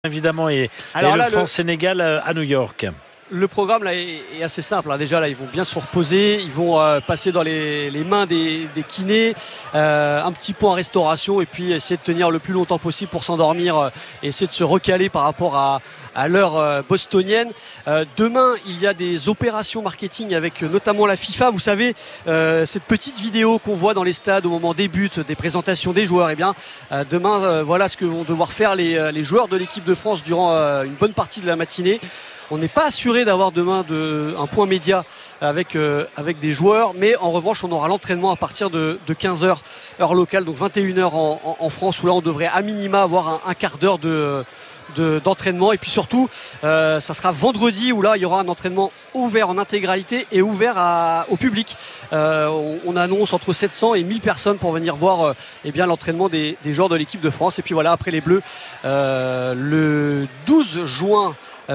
Évidemment, et le France-Sénégal à New York. Le programme là est assez simple. Déjà là, ils vont bien se reposer, ils vont passer dans les mains des kinés, un petit point en restauration et puis essayer de tenir le plus longtemps possible pour s'endormir, essayer de se recaler par rapport à l'heure bostonienne. Demain, il y a des opérations marketing avec notamment la FIFA. Vous savez, cette petite vidéo qu'on voit dans les stades au moment des buts, des présentations des joueurs. Demain, voilà ce que vont devoir faire les joueurs de l'équipe de France durant une bonne partie de la matinée. On n'est pas assuré d'avoir demain un point média avec des joueurs, mais en revanche, on aura l'entraînement à partir de 15h heure locale, donc 21h en France, où là on devrait à minima avoir un quart d'heure d'entraînement. Et puis surtout, ça sera vendredi où là il y aura un entraînement ouvert en intégralité et ouvert au public. On annonce entre 700 et 1000 personnes pour venir voir l'entraînement des joueurs de l'équipe de France. Et puis voilà, après les Bleus, le 12 juin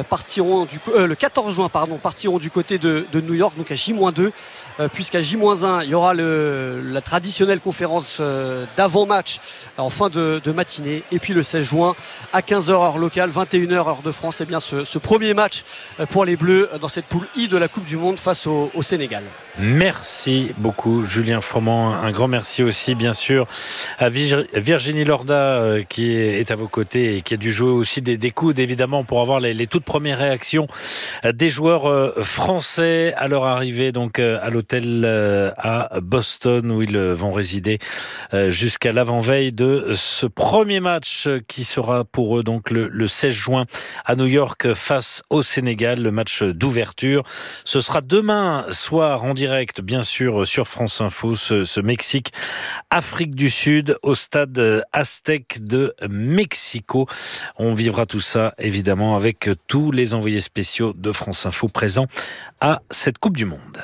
le 14 juin partiront du côté de New York, donc à J-2, puisqu'à J-1 il y aura la traditionnelle conférence d'avant-match en fin de matinée, et puis le 16 juin à 15h heure locale, 21h heure de France, ce premier match pour les Bleus dans cette poule I de la Coupe du Monde face au Sénégal. Merci beaucoup Julien Froment, un grand merci aussi bien sûr à Virginie Lorda qui est à vos côtés et qui a dû jouer aussi des coudes évidemment pour avoir les toutes premières réactions des joueurs français à leur arrivée donc à l'hôtel à Boston où ils vont résider jusqu'à l'avant-veille de ce premier match qui sera pour eux donc le 16 juin à New York face au Sénégal, le match d'ouverture. Ce sera demain soir en direct bien sûr sur France Info, ce Mexique Afrique du Sud au stade Aztec de Mexico. On vivra tout ça évidemment avec tous les envoyés spéciaux de France Info présents à cette Coupe du Monde.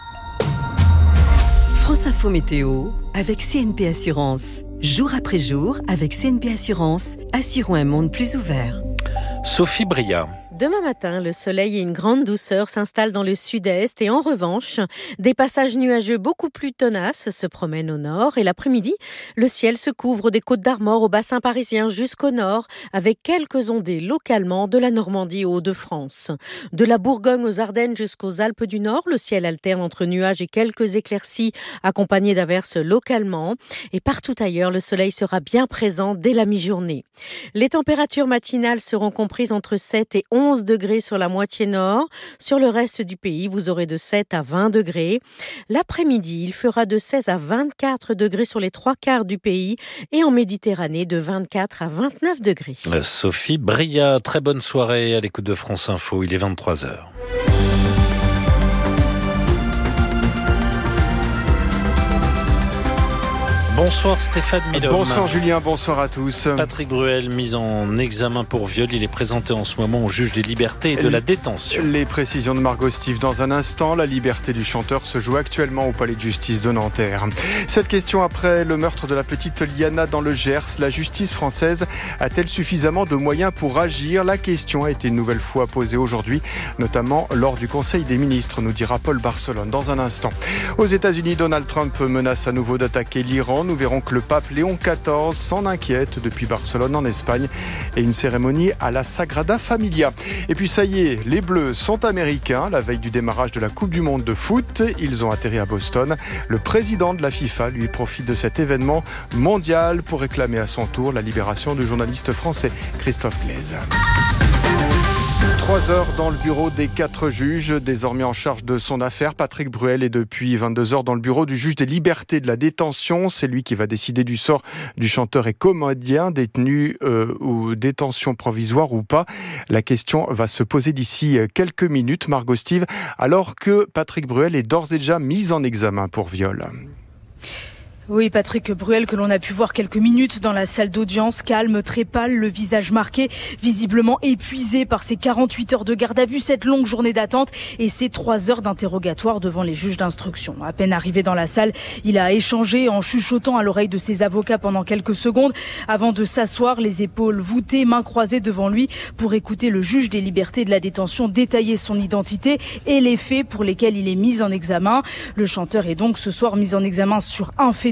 France Info Météo avec CNP Assurance. Jour après jour, avec CNP Assurance, assurons un monde plus ouvert. Sophie Bria. Demain matin, le soleil et une grande douceur s'installent dans le sud-est et en revanche, des passages nuageux beaucoup plus tenaces se promènent au nord et l'après-midi, le ciel se couvre des Côtes d'Armor au bassin parisien jusqu'au nord avec quelques ondées localement de la Normandie aux Hauts-de-France. De la Bourgogne aux Ardennes jusqu'aux Alpes du Nord, le ciel alterne entre nuages et quelques éclaircies accompagnées d'averses localement et partout ailleurs, le soleil sera bien présent dès la mi-journée. Les températures matinales seront comprises entre 7 et 11 degrés sur la moitié nord. Sur le reste du pays, vous aurez de 7 à 20 degrés. L'après-midi, il fera de 16 à 24 degrés sur les 3/4 du pays et en Méditerranée de 24 à 29 degrés. Sophie Bria, très bonne soirée à l'écoute de France Info. Il est 23h. Bonsoir Stéphane Milhomme. Bonsoir Julien, bonsoir à tous. Patrick Bruel, mis en examen pour viol. Il est présenté en ce moment au juge des libertés et de la détention. Les précisions de Margot Steve dans un instant. La liberté du chanteur se joue actuellement au palais de justice de Nanterre. Cette question après le meurtre de la petite Liana dans le Gers. La justice française a-t-elle suffisamment de moyens pour agir ? La question a été une nouvelle fois posée aujourd'hui, notamment lors du Conseil des ministres, nous dira Paul Barcelone dans un instant. Aux États-Unis, Donald Trump menace à nouveau d'attaquer l'Iran. Nous verrons que le pape Léon XIV s'en inquiète depuis Barcelone en Espagne et une cérémonie à la Sagrada Familia. Et puis ça y est, les Bleus sont américains. La veille du démarrage de la Coupe du Monde de foot, ils ont atterri à Boston. Le président de la FIFA, lui, profite de cet événement mondial pour réclamer à son tour la libération du journaliste français Christophe Glaise. 3 heures dans le bureau des 4 juges, désormais en charge de son affaire. Patrick Bruel est depuis 22 heures dans le bureau du juge des libertés de la détention. C'est lui qui va décider du sort du chanteur et comédien détenu ou détention provisoire ou pas. La question va se poser d'ici quelques minutes, Margot Steve, alors que Patrick Bruel est d'ores et déjà mis en examen pour viol. Oui, Patrick Bruel, que l'on a pu voir quelques minutes dans la salle d'audience, calme, très pâle, le visage marqué, visiblement épuisé par ses 48 heures de garde à vue, cette longue journée d'attente et ces 3 heures d'interrogatoire devant les juges d'instruction. À peine arrivé dans la salle, il a échangé en chuchotant à l'oreille de ses avocats pendant quelques secondes avant de s'asseoir, les épaules voûtées, mains croisées devant lui pour écouter le juge des libertés de la détention détailler son identité et les faits pour lesquels il est mis en examen. Le chanteur est donc ce soir mis en examen sur un fait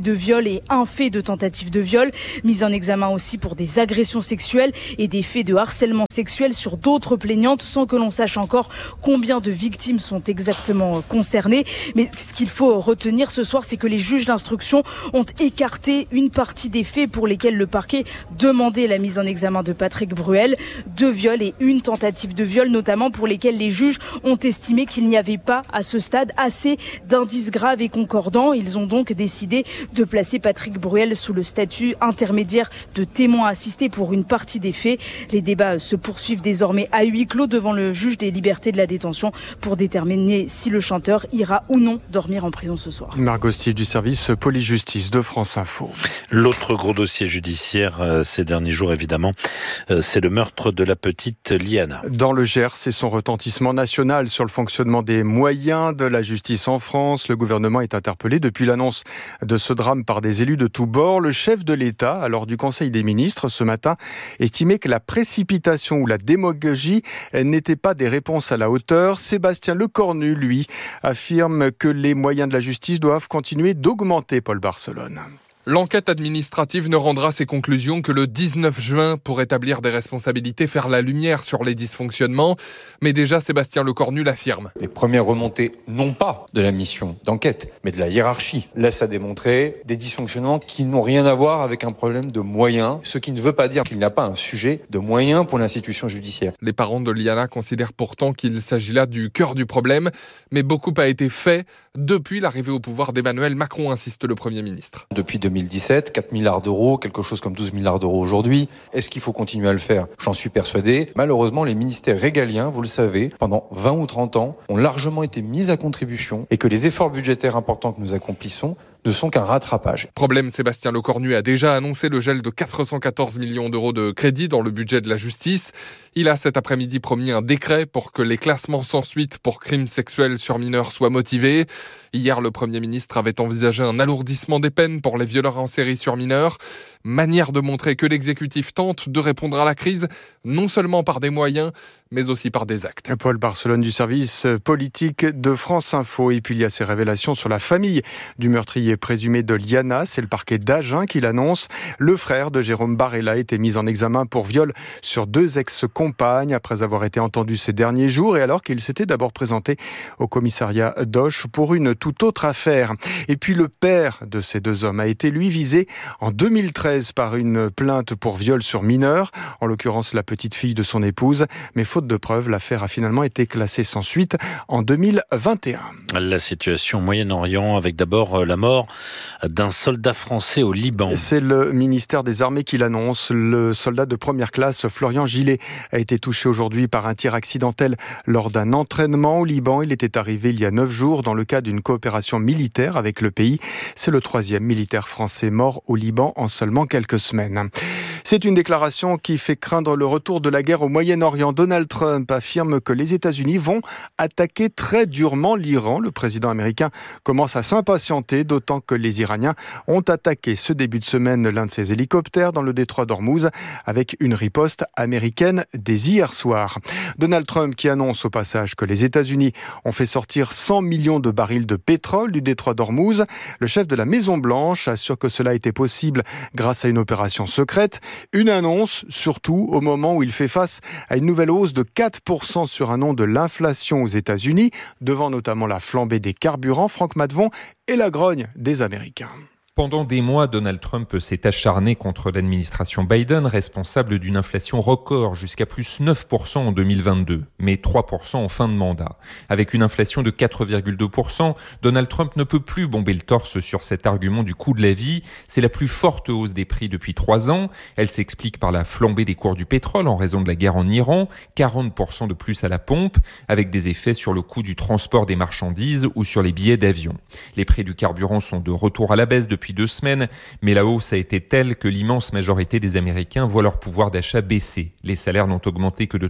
de viol et un fait de tentative de viol. Mise en examen aussi pour des agressions sexuelles et des faits de harcèlement sexuel sur d'autres plaignantes sans que l'on sache encore combien de victimes sont exactement concernées. Mais ce qu'il faut retenir ce soir, c'est que les juges d'instruction ont écarté une partie des faits pour lesquels le parquet demandait la mise en examen de Patrick Bruel. 2 viols et une tentative de viol, notamment pour lesquels les juges ont estimé qu'il n'y avait pas à ce stade assez d'indices graves et concordants. Ils ont donc décidé de placer Patrick Bruel sous le statut intermédiaire de témoin assisté pour une partie des faits. Les débats se poursuivent désormais à huis clos devant le juge des libertés de la détention pour déterminer si le chanteur ira ou non dormir en prison ce soir. Margot Stive du service police-justice de France Info. L'autre gros dossier judiciaire ces derniers jours, évidemment, c'est le meurtre de la petite Liana. Dans le Gers, c'est son retentissement national sur le fonctionnement des moyens de la justice en France. Le gouvernement est interpellé depuis l'annonce de ce drame par des élus de tous bords. Le chef de l'État, lors du Conseil des ministres ce matin, estimait que la précipitation ou la démagogie n'étaient pas des réponses à la hauteur. Sébastien Lecornu, lui, affirme que les moyens de la justice doivent continuer d'augmenter, Paul Barcelone. L'enquête administrative ne rendra ses conclusions que le 19 juin pour établir des responsabilités, faire la lumière sur les dysfonctionnements. Mais déjà, Sébastien Lecornu l'affirme. Les premières remontées, non pas de la mission d'enquête, mais de la hiérarchie, laissent à démontrer des dysfonctionnements qui n'ont rien à voir avec un problème de moyens, ce qui ne veut pas dire qu'il n'y a pas un sujet de moyens pour l'institution judiciaire. Les parents de Liana considèrent pourtant qu'il s'agit là du cœur du problème, mais beaucoup a été fait depuis l'arrivée au pouvoir d'Emmanuel Macron, insiste le Premier ministre. Depuis 2017, 4 milliards d'euros, quelque chose comme 12 milliards d'euros aujourd'hui. Est-ce qu'il faut continuer à le faire ? J'en suis persuadé. Malheureusement, les ministères régaliens, vous le savez, pendant 20 ou 30 ans, ont largement été mis à contribution et que les efforts budgétaires importants que nous accomplissons ne sont qu'un rattrapage. Problème, Sébastien Lecornu a déjà annoncé le gel de 414 millions d'euros de crédit dans le budget de la justice. Il a cet après-midi promis un décret pour que les classements sans suite pour crimes sexuels sur mineurs soient motivés. Hier, le Premier ministre avait envisagé un alourdissement des peines pour les violeurs en série sur mineurs. Manière de montrer que l'exécutif tente de répondre à la crise, non seulement par des moyens, mais aussi par des actes. Paul Barcelone du service politique de France Info. Et puis il y a ces révélations sur la famille du meurtrier présumé de Liana. C'est le parquet d'Agen qui l'annonce. Le frère de Jérôme Barella a été mis en examen pour viol sur 2 ex-compagnes après avoir été entendu ces derniers jours et alors qu'il s'était d'abord présenté au commissariat d'Auch pour une toute autre affaire. Et puis le père de ces 2 hommes a été lui visé en 2013 par une plainte pour viol sur mineur, en l'occurrence la petite fille de son épouse. Mais faute de preuves, l'affaire a finalement été classée sans suite en 2021. La situation au Moyen-Orient avec d'abord la mort d'un soldat français au Liban. C'est le ministère des Armées qui l'annonce. Le soldat de première classe, Florian Gillet, a été touché aujourd'hui par un tir accidentel lors d'un entraînement au Liban. Il était arrivé il y a 9 jours dans le cadre d'une coopération militaire avec le pays. C'est le 3e militaire français mort au Liban en seulement quelques semaines. C'est une déclaration qui fait craindre le retour de la guerre au Moyen-Orient. Donald Trump affirme que les États-Unis vont attaquer très durement l'Iran. Le président américain commence à s'impatienter, d'autant que les Iraniens ont attaqué ce début de semaine l'un de ses hélicoptères dans le détroit d'Ormuz avec une riposte américaine dès hier soir. Donald Trump qui annonce au passage que les États-Unis ont fait sortir 100 millions de barils de pétrole du détroit d'Ormuz. Le chef de la Maison-Blanche assure que cela a été possible grâce à une opération secrète. Une annonce, surtout au moment où il fait face à une nouvelle hausse de 4% sur un an de l'inflation aux États-Unis, devant notamment la flambée des carburants, Franck Matvon, et la grogne des Américains. Pendant des mois, Donald Trump s'est acharné contre l'administration Biden, responsable d'une inflation record jusqu'à plus 9% en 2022, mais 3% en fin de mandat. Avec une inflation de 4,2%, Donald Trump ne peut plus bomber le torse sur cet argument du coût de la vie. C'est la plus forte hausse des prix depuis 3 ans. Elle s'explique par la flambée des cours du pétrole en raison de la guerre en Iran, 40% de plus à la pompe, avec des effets sur le coût du transport des marchandises ou sur les billets d'avion. Les prix du carburant sont de retour à la baisse depuis 2 semaines, mais la hausse a été telle que l'immense majorité des Américains voient leur pouvoir d'achat baisser. Les salaires n'ont augmenté que de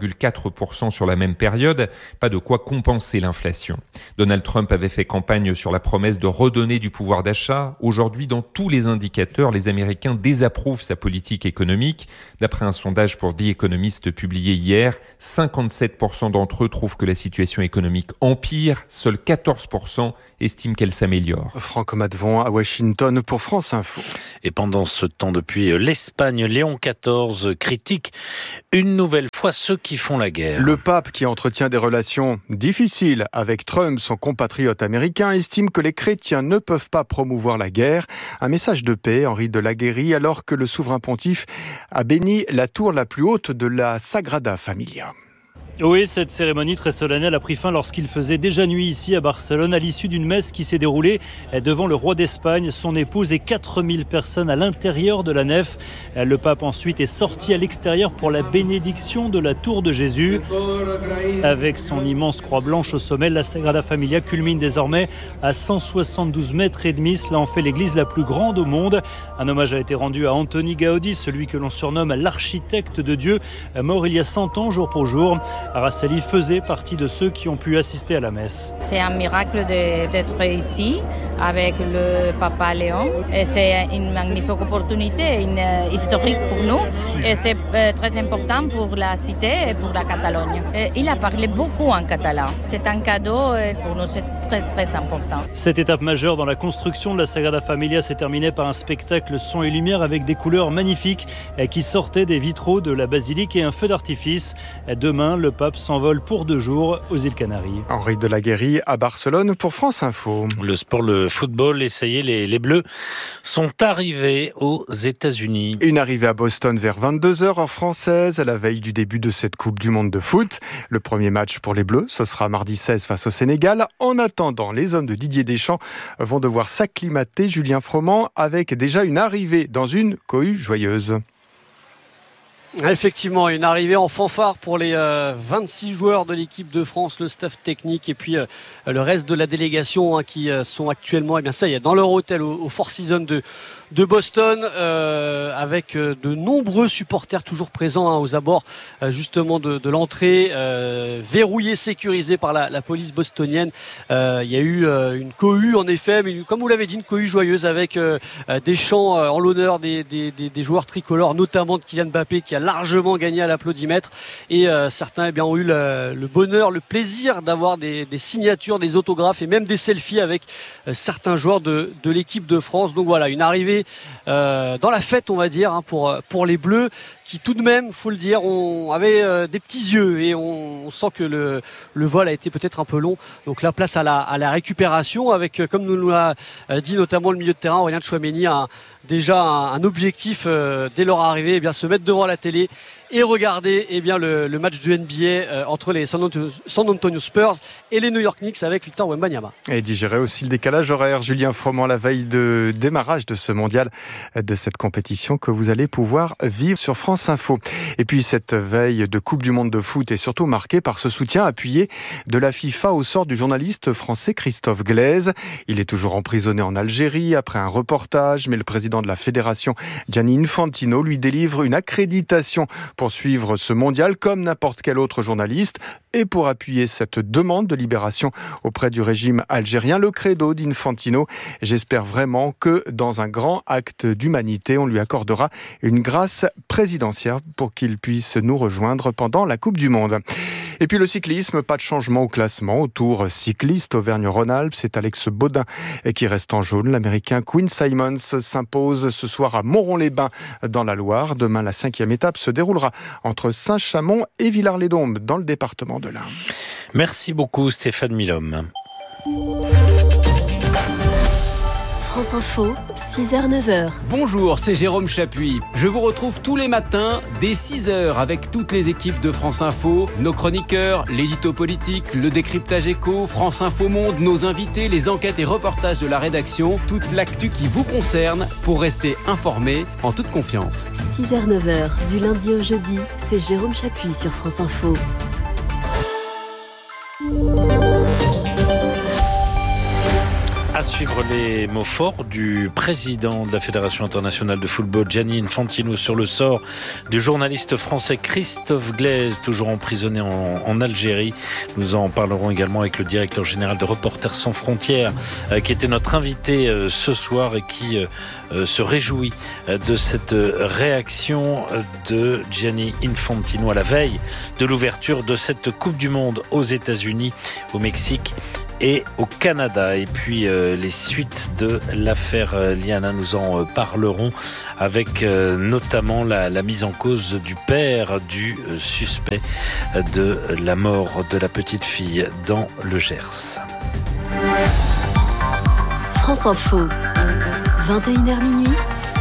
3,4% sur la même période, pas de quoi compenser l'inflation. Donald Trump avait fait campagne sur la promesse de redonner du pouvoir d'achat. Aujourd'hui, dans tous les indicateurs, les Américains désapprouvent sa politique économique. D'après un sondage pour The Economist publié hier, 57% d'entre eux trouvent que la situation économique empire, seuls 14% estiment qu'elle s'améliore. Franck Matvon à Washington. Washington pour France Info. Et pendant ce temps, depuis l'Espagne, Léon XIV critique une nouvelle fois ceux qui font la guerre. Le pape, qui entretient des relations difficiles avec Trump, son compatriote américain, estime que les chrétiens ne peuvent pas promouvoir la guerre. Un message de paix, Henri de Laguérie, alors que le souverain pontife a béni la tour la plus haute de la Sagrada Familia. Oui, cette cérémonie très solennelle a pris fin lorsqu'il faisait déjà nuit ici à Barcelone, à l'issue d'une messe qui s'est déroulée devant le roi d'Espagne, son épouse et 4000 personnes à l'intérieur de la nef. Le pape ensuite est sorti à l'extérieur pour la bénédiction de la tour de Jésus. Avec son immense croix blanche au sommet, la Sagrada Familia culmine désormais à 172 mètres et demi. Cela en fait l'église la plus grande au monde. Un hommage a été rendu à Antoni Gaudi, celui que l'on surnomme l'architecte de Dieu, mort il y a 100 ans jour pour jour. Araceli faisait partie de ceux qui ont pu assister à la messe. C'est un miracle d'être ici avec le papa Léon. Et c'est une magnifique opportunité, historique pour nous. Et c'est très important pour la cité et pour la Catalogne. Et il a parlé beaucoup en catalan. C'est un cadeau et pour nous c'est très très important. Cette étape majeure dans la construction de la Sagrada Familia s'est terminée par un spectacle son et lumière avec des couleurs magnifiques qui sortaient des vitraux de la basilique et un feu d'artifice. Demain, le pape s'envole pour 2 jours aux îles Canaries. Henri de Laguérie à Barcelone pour France Info. Le sport, le football, et ça y est, les Bleus sont arrivés aux États-Unis. Une arrivée à Boston vers 22h heure française, à la veille du début de cette Coupe du Monde de foot. Le premier match pour les Bleus, ce sera mardi 16 face au Sénégal. En attendant, les hommes de Didier Deschamps vont devoir s'acclimater, Julien Froment, avec déjà une arrivée dans une cohue joyeuse. Effectivement, une arrivée en fanfare pour les 26 joueurs de l'équipe de France, le staff technique et puis le reste de la délégation qui sont actuellement ça y est, dans leur hôtel au Four Seasons de Boston avec de nombreux supporters toujours présents aux abords justement de l'entrée, verrouillés, sécurisés par la police bostonienne. Il y a eu une cohue en effet, mais comme vous l'avez dit, une cohue joyeuse avec des chants en l'honneur des joueurs tricolores, notamment de Kylian Mbappé qui a largement gagné à l'applaudimètre et certains ont eu le bonheur, le plaisir d'avoir des signatures, des autographes et même des selfies avec certains joueurs de l'équipe de France. Donc voilà, une arrivée dans la fête on va dire pour les Bleus qui tout de même, faut le dire, avait des petits yeux et on sent que le vol a été peut-être un peu long. Donc là, place à la récupération avec, comme nous l'a dit notamment le milieu de terrain, Aurélien Tchouaméni, déjà un objectif dès leur arrivée, se mettre devant la télé et regarder le match du NBA entre les San Antonio Spurs et les New York Knicks avec Victor Wembanyama. Et digérer aussi le décalage horaire. Julien Froment, la veille de démarrage de ce mondial, de cette compétition que vous allez pouvoir vivre sur France Info. Et puis cette veille de Coupe du Monde de foot est surtout marquée par ce soutien appuyé de la FIFA au sort du journaliste français Christophe Glaise. Il est toujours emprisonné en Algérie après un reportage, mais le président de la fédération, Gianni Infantino, lui délivre une accréditation pour suivre ce mondial comme n'importe quel autre journaliste. Et pour appuyer cette demande de libération auprès du régime algérien, le credo d'Infantino: j'espère vraiment que dans un grand acte d'humanité, on lui accordera une grâce présidentielle pour qu'il puisse nous rejoindre pendant la Coupe du Monde. Et puis le cyclisme, pas de changement au classement. Au Tour cycliste Auvergne-Rhône-Alpes, c'est Alex Baudin qui reste en jaune. L'Américain Quinn Simmons s'impose ce soir à Moron-les-Bains dans la Loire. Demain, la 5e étape se déroulera entre Saint-Chamond et Villars-les-Dombes dans le département de l'Ain. Merci beaucoup Stéphane Milhomme. France Info, 6h-9h. Bonjour, c'est Jérôme Chapuis. Je vous retrouve tous les matins dès 6h avec toutes les équipes de France Info, nos chroniqueurs, l'édito politique, le décryptage éco, France Info Monde, nos invités, les enquêtes et reportages de la rédaction, toute l'actu qui vous concerne pour rester informé en toute confiance. 6h-9h, du lundi au jeudi, c'est Jérôme Chapuis sur France Info. À suivre les mots forts du président de la Fédération internationale de football, Gianni Infantino, sur le sort du journaliste français Christophe Glaise, toujours emprisonné en Algérie. Nous en parlerons également avec le directeur général de Reporters sans frontières, qui était notre invité ce soir et qui se réjouit de cette réaction de Gianni Infantino à la veille de l'ouverture de cette Coupe du Monde aux États-Unis, au Mexique et au Canada. Et puis les suites de l'affaire Liana, nous en parlerons avec notamment la mise en cause du père du suspect de la mort de la petite fille dans le Gers. France Info, 21h minuit.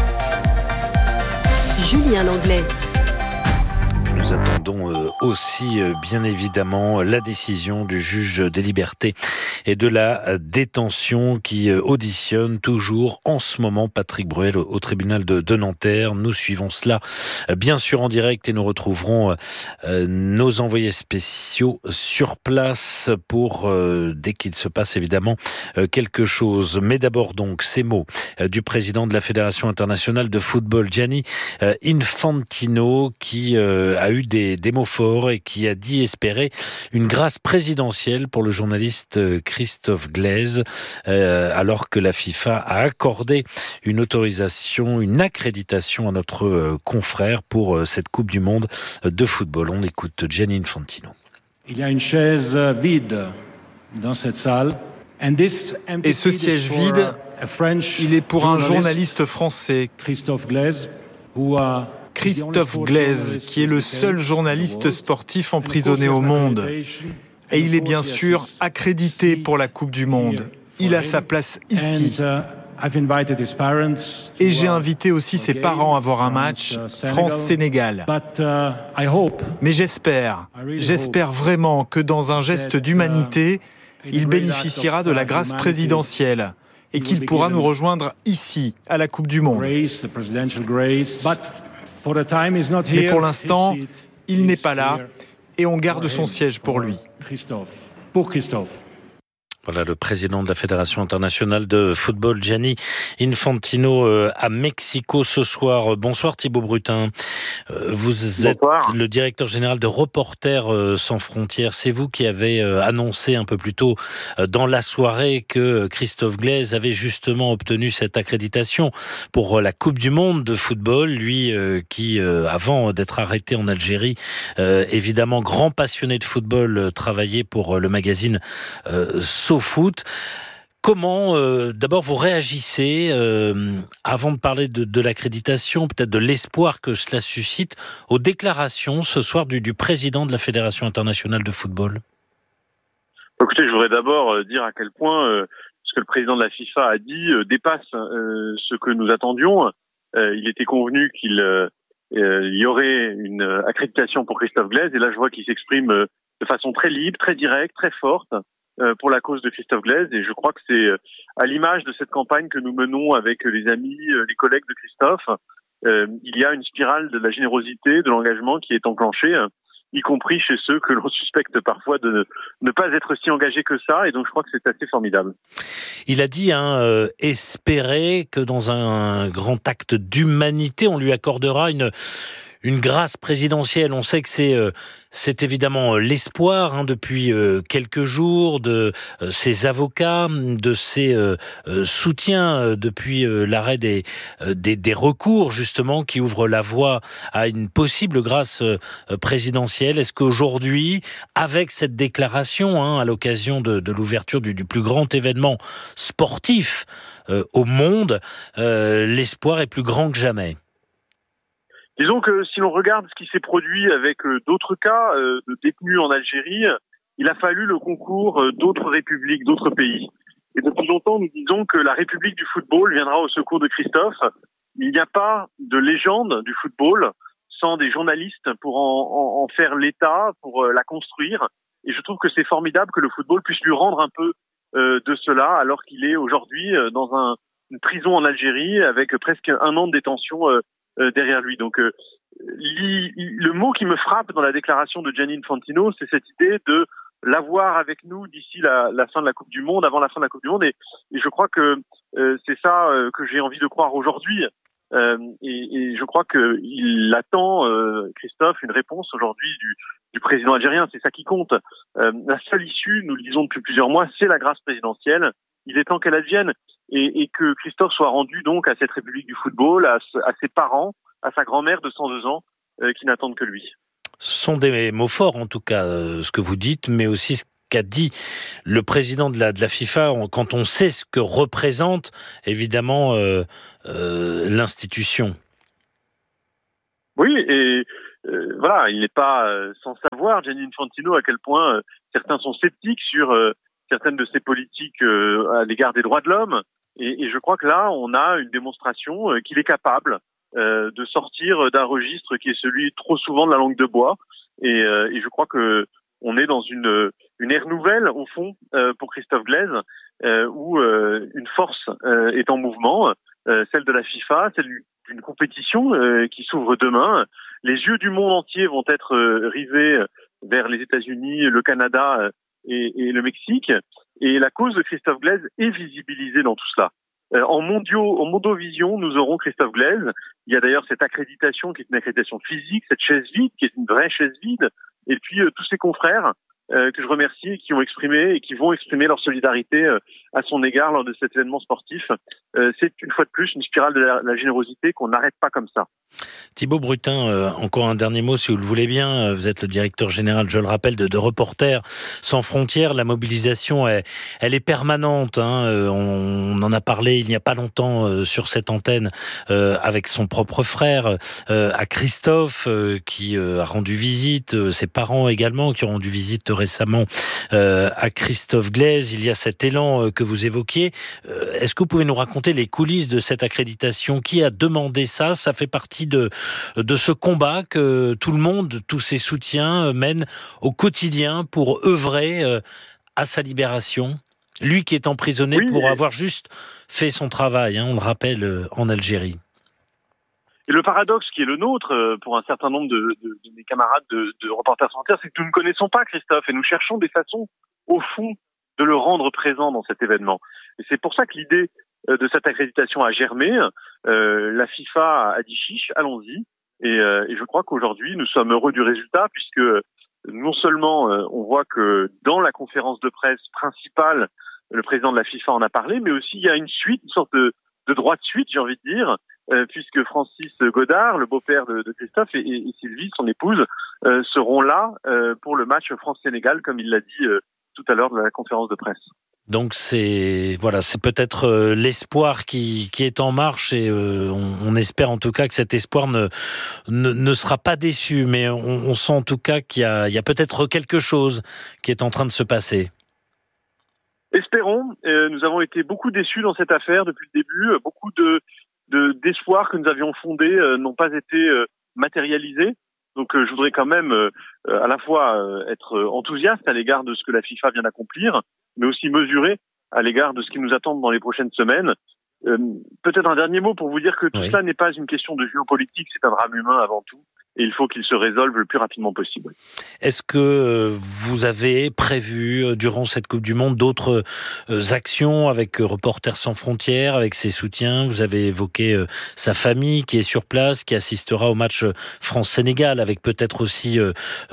Julien Langlais. Nous attendons aussi, bien évidemment, la décision du juge des libertés et de la détention qui auditionne toujours en ce moment Patrick Bruel au tribunal de Nanterre. Nous suivons cela, bien sûr, en direct et nous retrouverons nos envoyés spéciaux sur place pour, dès qu'il se passe évidemment quelque chose. Mais d'abord donc ces mots du président de la Fédération internationale de football, Gianni Infantino, qui a eu des mots forts et qui a dit espérer une grâce présidentielle pour le journaliste Christophe Glaise, alors que la FIFA a accordé une autorisation, une accréditation à notre confrère pour cette Coupe du Monde de football. On écoute Gianni Infantino. Il y a une chaise vide dans cette salle. Et ce siège vide, il est pour un journaliste français, Christophe Glaise, qui est le seul journaliste sportif emprisonné au monde. Et il est bien sûr accrédité pour la Coupe du Monde. Il a sa place ici. Et j'ai invité aussi ses parents à voir un match France-Sénégal. Mais j'espère vraiment que dans un geste d'humanité, il bénéficiera de la grâce présidentielle et qu'il pourra nous rejoindre ici, à la Coupe du Monde. Mais pour l'instant, il n'est pas là et on garde son siège pour lui. Voilà le président de la Fédération internationale de football, Gianni Infantino, à Mexico ce soir. Bonsoir Thibaut Brutin. Vous êtes le directeur général de Reporters sans frontières. C'est vous qui avez annoncé un peu plus tôt dans la soirée que Christophe Glaise avait justement obtenu cette accréditation pour la Coupe du Monde de football. Lui qui, avant d'être arrêté en Algérie, évidemment grand passionné de football, travaillait pour le magazine Foot. Comment, d'abord, vous réagissez, avant de parler de l'accréditation, peut-être de l'espoir que cela suscite, aux déclarations ce soir du président de la Fédération internationale de football? Écoutez, je voudrais d'abord dire à quel point ce que le président de la FIFA a dit dépasse ce que nous attendions. Il était convenu qu'il y aurait une accréditation pour Christophe Glaise, et là je vois qu'il s'exprime de façon très libre, très directe, très forte, pour la cause de Christophe Glaise, et je crois que c'est à l'image de cette campagne que nous menons avec les amis, les collègues de Christophe. Il y a une spirale de la générosité, de l'engagement qui est enclenchée, y compris chez ceux que l'on suspecte parfois de ne pas être si engagés que ça, et donc je crois que c'est assez formidable. Il a dit espérer que dans un grand acte d'humanité, on lui accordera une grâce présidentielle. On sait que c'est évidemment l'espoir depuis quelques jours de ses avocats, de ses soutiens depuis l'arrêt des recours justement qui ouvrent la voie à une possible grâce présidentielle. Est-ce qu'aujourd'hui, avec cette déclaration à l'occasion de l'ouverture du plus grand événement sportif au monde, l'espoir est plus grand que jamais? Disons que si l'on regarde ce qui s'est produit avec d'autres cas de détenus en Algérie, il a fallu le concours d'autres républiques, d'autres pays. Et depuis longtemps, nous disons que la République du football viendra au secours de Christophe. Il n'y a pas de légende du football sans des journalistes pour en faire l'état, pour la construire. Et je trouve que c'est formidable que le football puisse lui rendre un peu de cela, alors qu'il est aujourd'hui dans une prison en Algérie avec presque 1 an de détention derrière lui. Donc le mot qui me frappe dans la déclaration de Gianni Infantino, c'est cette idée de l'avoir avec nous d'ici la fin de la Coupe du Monde, avant la fin de la Coupe du Monde, et je crois que c'est ça que j'ai envie de croire aujourd'hui, et je crois qu'il attend, Christophe, une réponse aujourd'hui du président algérien. C'est ça qui compte. La seule issue, nous le disons depuis plusieurs mois, c'est la grâce présidentielle. Il est temps qu'elle advienne, et que Christophe soit rendu donc à cette République du football, à ses parents, à sa grand-mère de 102 ans, qui n'attendent que lui. Ce sont des mots forts, en tout cas, ce que vous dites, mais aussi qu'a dit le président de la FIFA quand on sait ce que représente évidemment l'institution. Oui, et voilà, il n'est pas sans savoir, Gianni Infantino, à quel point certains sont sceptiques sur certaines de ses politiques à l'égard des droits de l'homme. Et je crois que là, on a une démonstration qu'il est capable de sortir d'un registre qui est celui trop souvent de la langue de bois. Et je crois que on est dans une ère nouvelle, au fond, pour Christophe Glaise, où une force est en mouvement, celle de la FIFA, celle d'une compétition qui s'ouvre demain. Les yeux du monde entier vont être rivés vers les États-Unis, le Canada et le Mexique. Et la cause de Christophe Glaise est visibilisée dans tout cela. En Mondovision, nous aurons Christophe Glaise. Il y a d'ailleurs cette accréditation qui est une accréditation physique, cette chaise vide qui est une vraie chaise vide. Et puis tous ses confrères que je remercie et qui ont exprimé et qui vont exprimer leur solidarité à son égard lors de cet événement sportif. C'est une fois de plus une spirale de la générosité qu'on n'arrête pas comme ça. Thibaut Brutin, encore un dernier mot si vous le voulez bien. Vous êtes le directeur général, je le rappelle, de Reporters sans frontières. La mobilisation, elle est permanente. On en a parlé il n'y a pas longtemps sur cette antenne avec son propre frère, à Christophe, qui a rendu visite, ses parents également, qui ont rendu visite récemment à Christophe Glaise. Il y a cet élan que vous évoquiez. Est-ce que vous pouvez nous raconter les coulisses de cette accréditation? Qui a demandé ça? Ça fait partie de ce combat que tout le monde, tous ses soutiens mènent au quotidien pour œuvrer à sa libération. Lui qui est emprisonné pour avoir juste fait son travail, on le rappelle, en Algérie. Et le paradoxe qui est le nôtre, pour un certain nombre de mes camarades de Reporters sans frontières, c'est que nous ne connaissons pas Christophe et nous cherchons des façons, au fond, de le rendre présent dans cet événement. Et c'est pour ça que l'idée de cette accréditation a germé. La FIFA a dit chiche, allons-y. Et je crois qu'aujourd'hui, nous sommes heureux du résultat, puisque non seulement on voit que dans la conférence de presse principale, le président de la FIFA en a parlé, mais aussi il y a une suite, une sorte de droit de suite, j'ai envie de dire, puisque Francis Godard, le beau-père de Christophe, et Sylvie, son épouse, seront là pour le match France-Sénégal, comme il l'a dit tout à l'heure de la conférence de presse. Donc c'est peut-être l'espoir qui est en marche, et on espère en tout cas que cet espoir ne sera pas déçu, mais on sent en tout cas qu'il y a peut-être quelque chose qui est en train de se passer. Espérons. Nous avons été beaucoup déçus dans cette affaire depuis le début. Beaucoup d'espoirs que nous avions fondés n'ont pas été matérialisés. Donc je voudrais quand même à la fois être enthousiaste à l'égard de ce que la FIFA vient d'accomplir, mais aussi mesuré à l'égard de ce qui nous attend dans les prochaines semaines. Peut-être un dernier mot pour vous dire que tout cela n'est pas une question de géopolitique, c'est un drame humain avant tout. Et il faut qu'il se résolve le plus rapidement possible. Est-ce que vous avez prévu, durant cette Coupe du Monde, d'autres actions avec Reporters sans frontières, avec ses soutiens? Vous avez évoqué sa famille qui est sur place, qui assistera au match France-Sénégal, avec peut-être aussi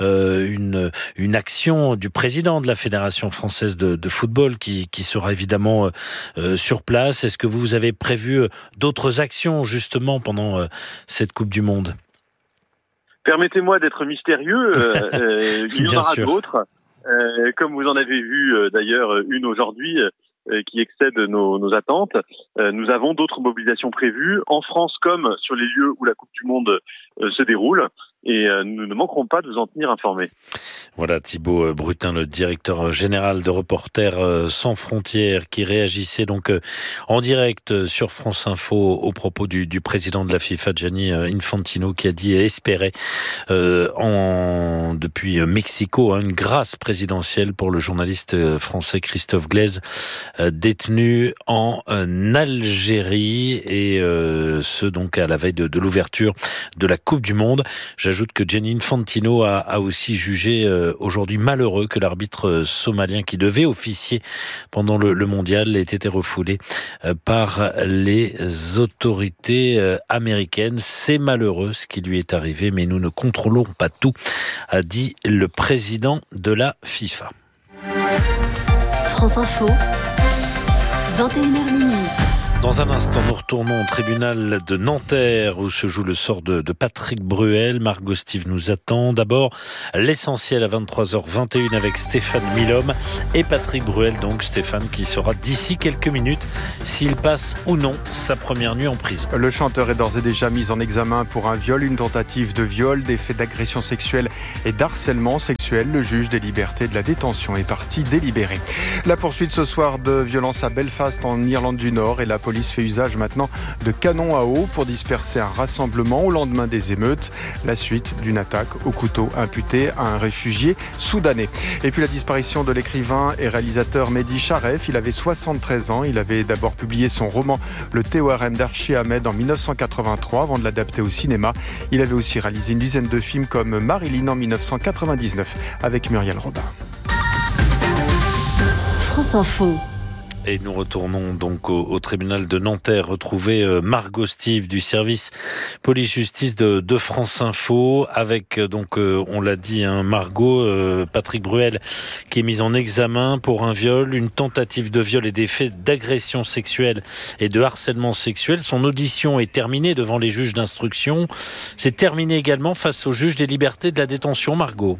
une action du président de la Fédération française de football qui sera évidemment sur place. Est-ce que vous avez prévu d'autres actions, justement, pendant cette Coupe du Monde? Permettez-moi d'être mystérieux, il y en aura d'autres, comme vous en avez vu d'ailleurs une aujourd'hui qui excède nos attentes. Nous avons d'autres mobilisations prévues, en France comme sur les lieux où la Coupe du Monde se déroule, et nous ne manquerons pas de vous en tenir informés. Voilà Thibaut Brutin, le directeur général de Reporters sans frontières, qui réagissait donc en direct sur France Info au propos du président de la FIFA, Gianni Infantino, qui a dit espérer depuis Mexico une grâce présidentielle pour le journaliste français Christophe Glaise, détenu en Algérie, et ce donc à la veille de l'ouverture de la Coupe du Monde. J'ajoute que Gianni Infantino a aussi jugé aujourd'hui malheureux que l'arbitre somalien qui devait officier pendant le mondial ait été refoulé par les autorités américaines. C'est malheureux ce qui lui est arrivé, mais nous ne contrôlons pas tout, a dit le président de la FIFA. France Info, 21h minuit. Dans un instant, nous retournons au tribunal de Nanterre où se joue le sort de Patrick Bruel. Margot Steve nous attend. D'abord, l'essentiel à 23h21 avec Stéphane Milhomme et Patrick Bruel. Donc Stéphane qui saura d'ici quelques minutes s'il passe ou non sa première nuit en prison. Le chanteur est d'ores et déjà mis en examen pour un viol, une tentative de viol, des faits d'agression sexuelle et d'harcèlement sexuel. Le juge des libertés de la détention est parti délibérer. La poursuite ce soir de violences à Belfast en Irlande du Nord et la police fait usage maintenant de canons à eau pour disperser un rassemblement au lendemain des émeutes. La suite d'une attaque au couteau imputée à un réfugié soudanais. Et puis la disparition de l'écrivain et réalisateur Mehdi Charef. Il avait 73 ans. Il avait d'abord publié son roman Le Théorème d'Archie Ahmed en 1983 avant de l'adapter au cinéma. Il avait aussi réalisé une dizaine de films comme Marilyn en 1999 avec Muriel Robin. France Info. Et nous retournons donc au tribunal de Nanterre, retrouver Margot Steve du service police-justice de France Info, avec donc on l'a dit, Margot, Patrick Bruel qui est mis en examen pour un viol, une tentative de viol et des faits d'agression sexuelle et de harcèlement sexuel. Son audition est terminée devant les juges d'instruction. C'est terminé également face au juge des libertés de la détention, Margot.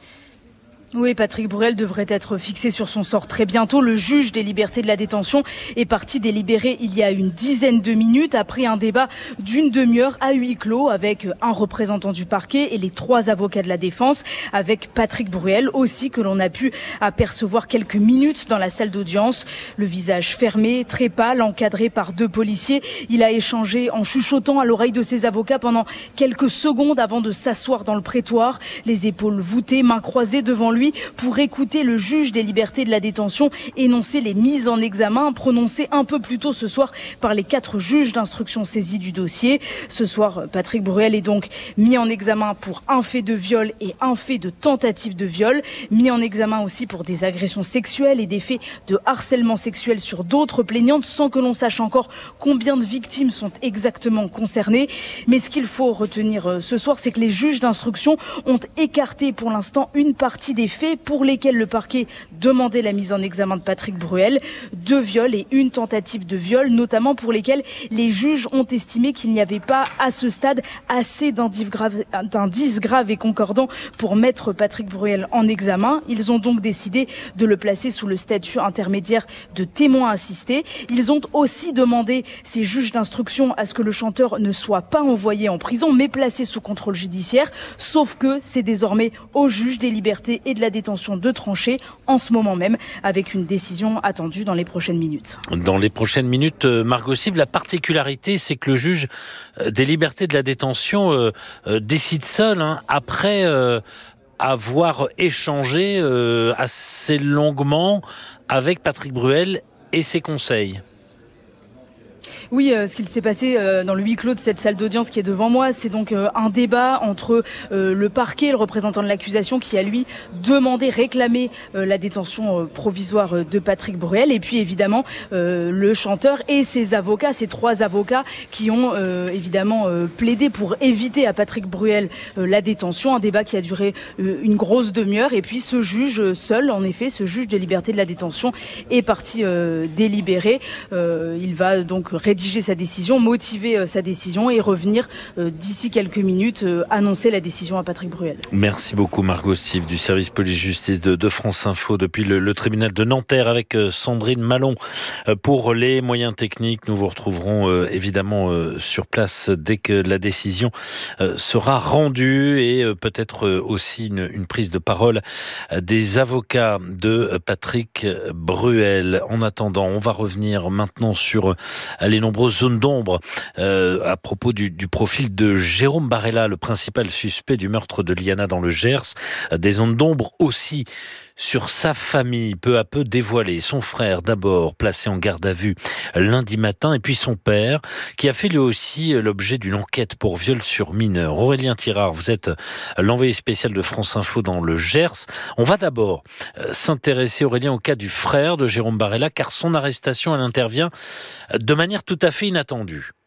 Oui, Patrick Bruel devrait être fixé sur son sort très bientôt. Le juge des libertés de la détention est parti délibérer il y a une dizaine de minutes après un débat d'une demi-heure à huis clos avec un représentant du parquet et les 3 avocats de la défense, avec Patrick Bruel aussi que l'on a pu apercevoir quelques minutes dans la salle d'audience. Le visage fermé, très pâle, encadré par 2 policiers. Il a échangé en chuchotant à l'oreille de ses avocats pendant quelques secondes avant de s'asseoir dans le prétoire, les épaules voûtées, mains croisées devant lui, pour écouter le juge des libertés de la détention énoncer les mises en examen prononcées un peu plus tôt ce soir par les 4 juges d'instruction saisis du dossier. Ce soir, Patrick Bruel est donc mis en examen pour un fait de viol et un fait de tentative de viol, mis en examen aussi pour des agressions sexuelles et des faits de harcèlement sexuel sur d'autres plaignantes, sans que l'on sache encore combien de victimes sont exactement concernées. Mais ce qu'il faut retenir ce soir, c'est que les juges d'instruction ont écarté pour l'instant une partie des faits pour lesquels le parquet demandait la mise en examen de Patrick Bruel, 2 viols et une tentative de viol, notamment pour lesquels les juges ont estimé qu'il n'y avait pas à ce stade assez d'indices graves et concordants pour mettre Patrick Bruel en examen. Ils ont donc décidé de le placer sous le statut intermédiaire de témoin assisté. Ils ont aussi demandé, ces juges d'instruction, à ce que le chanteur ne soit pas envoyé en prison mais placé sous contrôle judiciaire, sauf que c'est désormais au juge des libertés et de la détention de trancher en ce moment même, avec une décision attendue dans les prochaines minutes. Dans les prochaines minutes, Margot Sive, la particularité, c'est que le juge des libertés de la détention décide seul, après avoir échangé assez longuement avec Patrick Bruel et ses conseils. Oui, ce qu'il s'est passé dans le huis clos de cette salle d'audience qui est devant moi, c'est donc un débat entre le parquet, le représentant de l'accusation qui a lui demandé, réclamé la détention provisoire de Patrick Bruel, et puis évidemment le chanteur et ses avocats, ces 3 avocats qui ont évidemment plaidé pour éviter à Patrick Bruel la détention, un débat qui a duré une grosse demi-heure, et puis ce juge seul, en effet, ce juge de liberté de la détention est parti délibérer. Il va donc rédiger sa décision, motiver sa décision et revenir d'ici quelques minutes annoncer la décision à Patrick Bruel. Merci beaucoup Margot Steve du service police-justice de France Info depuis le tribunal de Nanterre avec Sandrine Malon pour les moyens techniques. Nous vous retrouverons évidemment sur place dès que la décision sera rendue et peut-être aussi une prise de parole des avocats de Patrick Bruel. En attendant, on va revenir maintenant sur les nombreuses zones d'ombre à propos du profil de Jérôme Barella, le principal suspect du meurtre de Liana dans le Gers. Des zones d'ombre aussi sur sa famille, peu à peu dévoilée. Son frère d'abord placé en garde à vue lundi matin, et puis son père qui a fait lui aussi l'objet d'une enquête pour viol sur mineur. Aurélien Tirard, vous êtes l'envoyé spécial de France Info dans le Gers. On va d'abord s'intéresser, Aurélien, au cas du frère de Jérôme Barella, car son arrestation, elle intervient de manière tout à fait inattendue.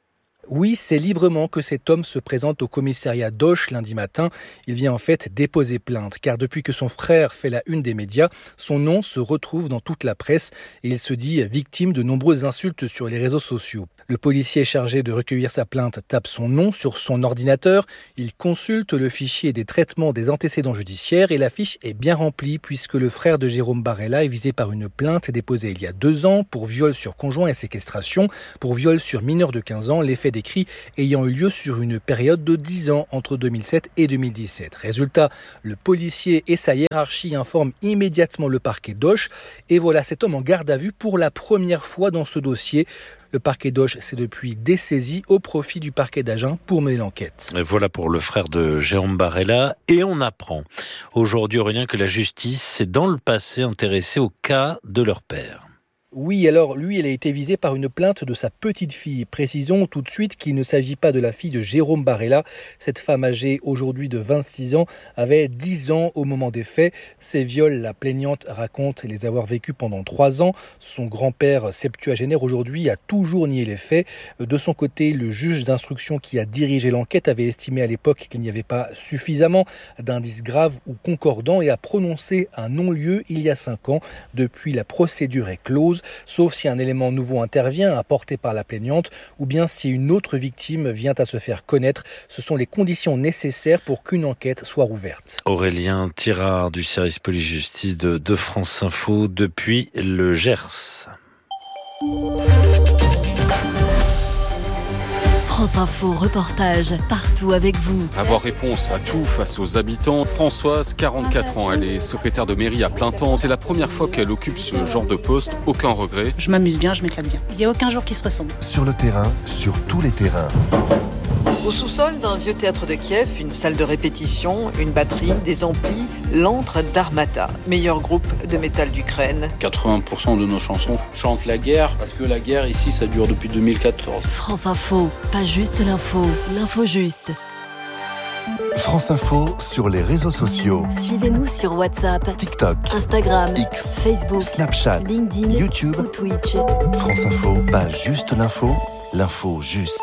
Oui, c'est librement que cet homme se présente au commissariat d'Auch lundi matin. Il vient en fait déposer plainte, car depuis que son frère fait la une des médias, son nom se retrouve dans toute la presse et il se dit victime de nombreuses insultes sur les réseaux sociaux. Le policier chargé de recueillir sa plainte tape son nom sur son ordinateur. Il consulte le fichier des traitements des antécédents judiciaires et la fiche est bien remplie puisque le frère de Jérôme Barella est visé par une plainte déposée il y a 2 ans pour viol sur conjoint et séquestration, pour viol sur mineur de 15 ans, les faits décrits ayant eu lieu sur une période de 10 ans entre 2007 et 2017. Résultat, le policier et sa hiérarchie informent immédiatement le parquet d'Auch et voilà cet homme en garde à vue pour la première fois dans ce dossier. Le parquet d'Auch s'est depuis dessaisi au profit du parquet d'Agen pour mener l'enquête. Et voilà pour le frère de Jérôme Barella. Et on apprend aujourd'hui, Aurélien, que la justice s'est dans le passé intéressée au cas de leur père. Oui, alors lui, il a été visé par une plainte de sa petite fille. Précisons tout de suite qu'il ne s'agit pas de la fille de Jérôme Barella. Cette femme âgée aujourd'hui de 26 ans avait 10 ans au moment des faits. Ces viols, la plaignante raconte les avoir vécus pendant 3 ans. Son grand-père septuagénaire aujourd'hui a toujours nié les faits. De son côté, le juge d'instruction qui a dirigé l'enquête avait estimé à l'époque qu'il n'y avait pas suffisamment d'indices graves ou concordants et a prononcé un non-lieu il y a 5 ans. Depuis, la procédure est close. Sauf si un élément nouveau intervient, apporté par la plaignante, ou bien si une autre victime vient à se faire connaître. Ce sont les conditions nécessaires pour qu'une enquête soit rouverte. Aurélien Tirard du service police-justice de France Info depuis le Gers. France Info, reportage partout avec vous. Avoir réponse à tout face aux habitants. Françoise, 44 ans, elle est secrétaire de mairie à plein temps. C'est la première fois qu'elle occupe ce genre de poste. Aucun regret. Je m'amuse bien, je m'éclate bien. Il n'y a aucun jour qui se ressemble. Sur le terrain, sur tous les terrains. Au sous-sol d'un vieux théâtre de Kiev, une salle de répétition, une batterie, des amplis, l'antre d'Armata, meilleur groupe de métal d'Ukraine. 80% de nos chansons chantent la guerre, parce que la guerre ici, ça dure depuis 2014. France Info, pas juste l'info, l'info juste. France Info sur les réseaux sociaux. Suivez-nous sur WhatsApp, TikTok, Instagram, X, Facebook, Snapchat, LinkedIn, YouTube ou Twitch. France Info, pas juste l'info, l'info juste.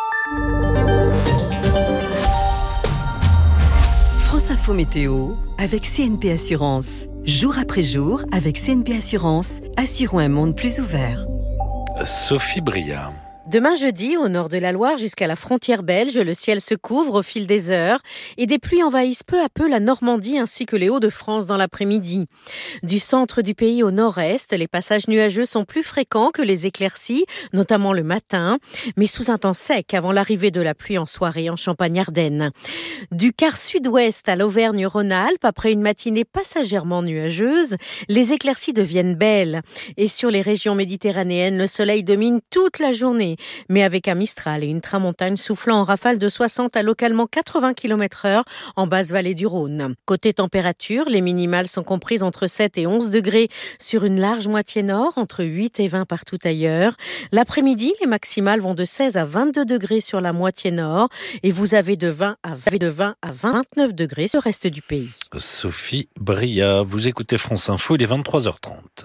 France Info Météo avec CNP Assurance. Jour après jour, avec CNP Assurance, assurons un monde plus ouvert. Sophie Bria. Demain jeudi, au nord de la Loire jusqu'à la frontière belge, le ciel se couvre au fil des heures et des pluies envahissent peu à peu la Normandie ainsi que les Hauts-de-France dans l'après-midi. Du centre du pays au nord-est, les passages nuageux sont plus fréquents que les éclaircies, notamment le matin, mais sous un temps sec avant l'arrivée de la pluie en soirée en Champagne-Ardenne. Du quart sud-ouest à l'Auvergne-Rhône-Alpes, après une matinée passagèrement nuageuse, les éclaircies deviennent belles. Et sur les régions méditerranéennes, le soleil domine toute la journée, mais avec un Mistral et une tramontagne soufflant en rafale de 60 à localement 80 km/h en basse vallée du Rhône. Côté température, les minimales sont comprises entre 7 et 11 degrés sur une large moitié nord, entre 8 et 20 partout ailleurs. L'après-midi, les maximales vont de 16 à 22 degrés sur la moitié nord et vous avez de 20 à 29 degrés sur le reste du pays. Sophie Bria, vous écoutez France Info, il est 23h30.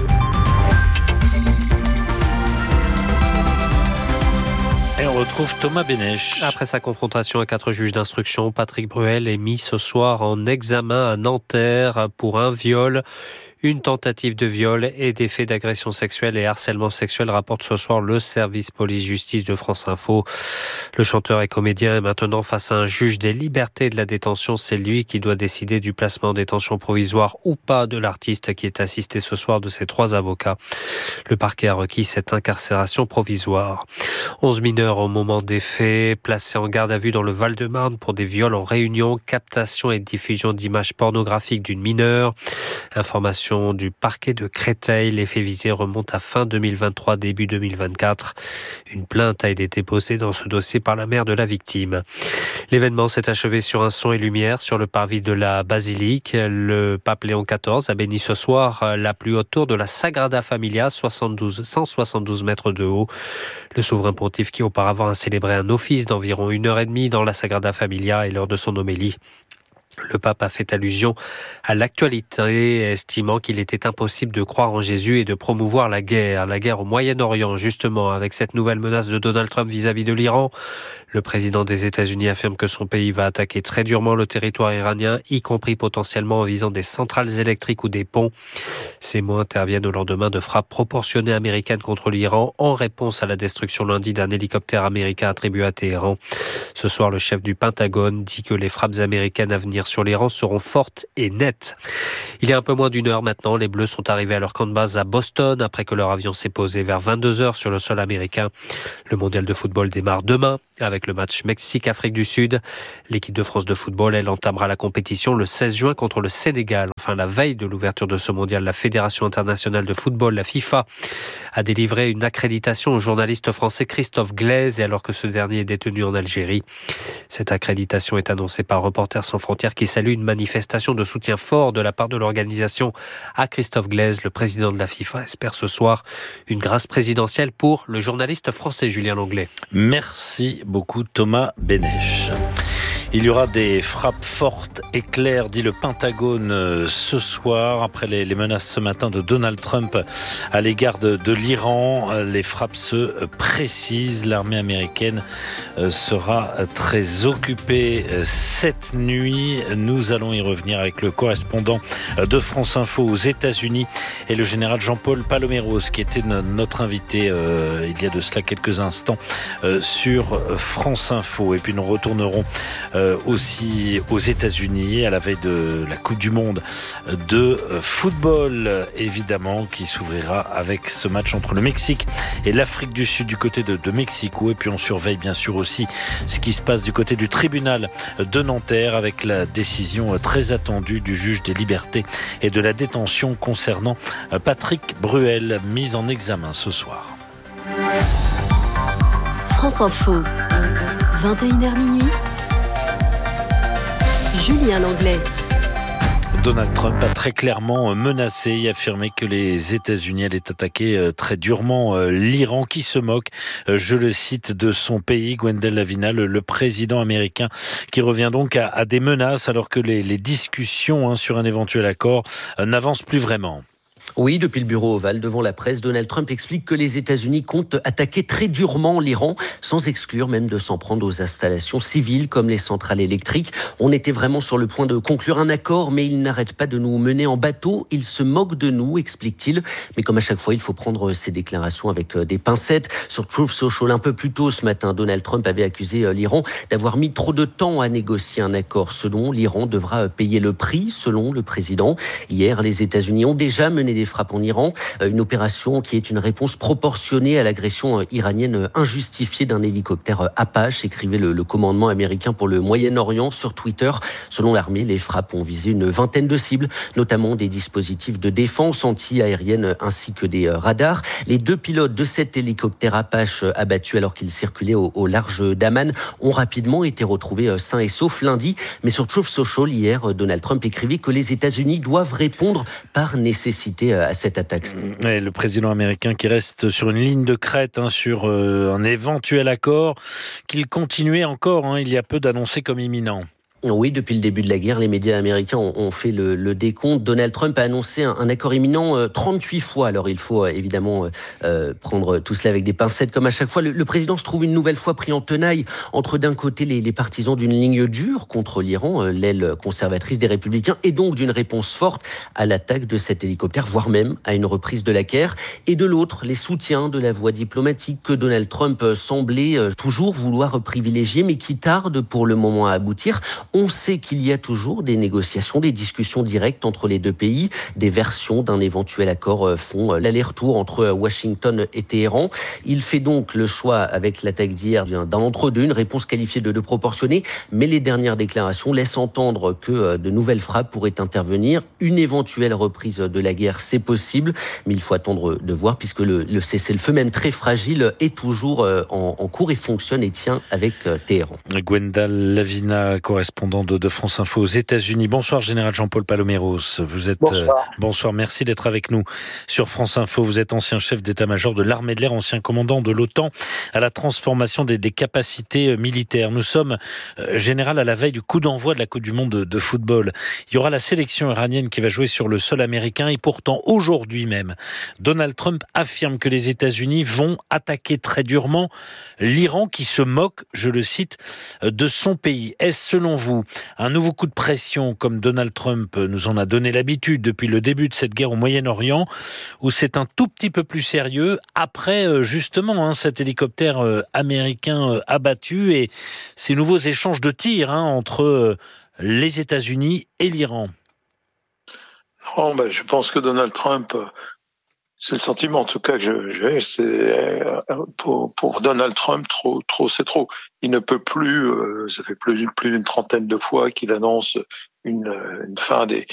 Et on retrouve Thomas Bénèche. Après sa confrontation à 4 juges d'instruction, Patrick Bruel est mis ce soir en examen à Nanterre pour un viol, une tentative de viol et des faits d'agression sexuelle et harcèlement sexuel, rapporte ce soir le service police-justice de France Info. Le chanteur et comédien est maintenant face à un juge des libertés et de la détention. C'est lui qui doit décider du placement en détention provisoire ou pas de l'artiste qui est assisté ce soir de ses 3 avocats. Le parquet a requis cette incarcération provisoire. 11 mineurs au moment des faits, placés en garde à vue dans le Val-de-Marne pour des viols en réunion, captation et diffusion d'images pornographiques d'une mineure. Information du parquet de Créteil, les faits visés remontent à fin 2023, début 2024. Une plainte a été déposée dans ce dossier par la mère de la victime. L'événement s'est achevé sur un son et lumière sur le parvis de la basilique. Le pape Léon XIV a béni ce soir la plus haute tour de la Sagrada Familia, 172 mètres de haut. Le souverain pontife qui auparavant a célébré un office d'environ 1h30 dans la Sagrada Familia et lors de son homélie Le pape a fait allusion à l'actualité, estimant qu'il était impossible de croire en Jésus et de promouvoir la guerre au Moyen-Orient, justement, avec cette nouvelle menace de Donald Trump vis-à-vis de l'Iran. Le président des États-Unis affirme que son pays va attaquer très durement le territoire iranien, y compris potentiellement en visant des centrales électriques ou des ponts. Ces mots interviennent au lendemain de frappes proportionnées américaines contre l'Iran en réponse à la destruction lundi d'un hélicoptère américain attribué à Téhéran. Ce soir, le chef du Pentagone dit que les frappes américaines à venir sur l'Iran seront fortes et nettes. Il y a un peu moins d'une heure maintenant, les Bleus sont arrivés à leur camp de base à Boston après que leur avion s'est posé vers 22h sur le sol américain. Le mondial de football démarre demain avec le match Mexique-Afrique du Sud. L'équipe de France de football, elle entamera la compétition le 16 juin contre le Sénégal. Enfin, la veille de l'ouverture de ce mondial, la Fédération internationale de football, la FIFA, a délivré une accréditation au journaliste français Christophe Glaise, alors que ce dernier est détenu en Algérie. Cette accréditation est annoncée par Reporters sans frontières qui salue une manifestation de soutien fort de la part de l'organisation à Christophe Glaise. Le président de la FIFA espère ce soir une grâce présidentielle pour le journaliste français Julien Langlais. Merci beaucoup Thomas Bénèche. Il y aura des frappes fortes et claires, dit le Pentagone ce soir, après les menaces ce matin de Donald Trump à l'égard de l'Iran. Les frappes se précisent. L'armée américaine sera très occupée cette nuit. Nous allons y revenir avec le correspondant de France Info aux États-Unis et le général Jean-Paul Paloméros, qui était notre invité il y a de cela quelques instants sur France Info. Et puis nous retournerons aussi aux États-Unis à la veille de la Coupe du Monde de football, évidemment, qui s'ouvrira avec ce match entre le Mexique et l'Afrique du Sud du côté de Mexico. Et puis on surveille bien sûr aussi ce qui se passe du côté du tribunal de Nanterre avec la décision très attendue du juge des libertés et de la détention concernant Patrick Bruel, mis en examen ce soir. France Info, 21h minuit. Julien Langlais. Donald Trump a très clairement menacé et affirmé que les États-Unis allaient attaquer très durement l'Iran, qui se moque, je le cite, de son pays. Gwendal Lavina, le président américain, qui revient donc à des menaces alors que les discussions sur un éventuel accord n'avancent plus vraiment. Oui, depuis le bureau ovale, devant la presse, Donald Trump explique que les États-Unis comptent attaquer très durement l'Iran, sans exclure même de s'en prendre aux installations civiles comme les centrales électriques. On était vraiment sur le point de conclure un accord, mais il n'arrête pas de nous mener en bateau. Il se moque de nous, explique-t-il. Mais comme à chaque fois, il faut prendre ses déclarations avec des pincettes. Sur Truth Social, un peu plus tôt ce matin, Donald Trump avait accusé l'Iran d'avoir mis trop de temps à négocier un accord. Selon l'Iran devra payer le prix, selon le président. Hier, les États-Unis ont déjà mené des frappes en Iran, une opération qui est une réponse proportionnée à l'agression iranienne injustifiée d'un hélicoptère Apache, écrivait le commandement américain pour le Moyen-Orient sur Twitter. Selon l'armée, les frappes ont visé une vingtaine de cibles, notamment des dispositifs de défense anti-aérienne ainsi que des radars. Les deux pilotes de cet hélicoptère Apache abattus alors qu'ils circulaient au large d'Amman ont rapidement été retrouvés sains et saufs lundi. Mais sur Truth Social, hier, Donald Trump écrivait que les États-Unis doivent répondre par nécessité à cette attaque. Et le président américain qui reste sur une ligne de crête sur un éventuel accord qu'il continuait encore il y a peu d'annoncer comme imminent. Oui, depuis le début de la guerre, les médias américains ont fait le décompte. Donald Trump a annoncé un accord imminent 38 fois. Alors il faut évidemment prendre tout cela avec des pincettes comme à chaque fois. Le président se trouve une nouvelle fois pris en tenaille entre d'un côté les partisans d'une ligne dure contre l'Iran, l'aile conservatrice des Républicains, et donc d'une réponse forte à l'attaque de cet hélicoptère, voire même à une reprise de la guerre. Et de l'autre, les soutiens de la voie diplomatique que Donald Trump semblait toujours vouloir privilégier, mais qui tardent pour le moment à aboutir. On sait qu'il y a toujours des négociations, des discussions directes entre les deux pays. Des versions d'un éventuel accord font l'aller-retour entre Washington et Téhéran. Il fait donc le choix, avec l'attaque d'hier, d'un entre-deux, une réponse qualifiée de proportionnée. Mais les dernières déclarations laissent entendre que de nouvelles frappes pourraient intervenir. Une éventuelle reprise de la guerre, c'est possible. Mais il faut attendre de voir, puisque le cessez-le-feu, même très fragile, est toujours en cours et fonctionne et tient avec Téhéran. Gwendal Lavina, correspondant correspondant de France Info aux États-Unis. Bonsoir, Général Jean-Paul Paloméros. Vous êtes bonsoir, merci d'être avec nous sur France Info. Vous êtes ancien chef d'état-major de l'armée de l'air, ancien commandant de l'OTAN à la transformation des capacités militaires. Nous sommes, Général, à la veille du coup d'envoi de la Coupe du Monde de football. Il y aura la sélection iranienne qui va jouer sur le sol américain et pourtant aujourd'hui même, Donald Trump affirme que les États-Unis vont attaquer très durement l'Iran qui se moque, je le cite, de son pays. Est-ce selon vous un nouveau coup de pression comme Donald Trump nous en a donné l'habitude depuis le début de cette guerre au Moyen-Orient, ou c'est un tout petit peu plus sérieux après justement cet hélicoptère américain abattu et ces nouveaux échanges de tirs entre les États-Unis et l'Iran? Non, je pense que Donald Trump, c'est le sentiment en tout cas que j'ai, c'est pour Donald Trump, trop c'est trop. Il ne peut plus, ça fait plus d'une trentaine de fois qu'il annonce une fin des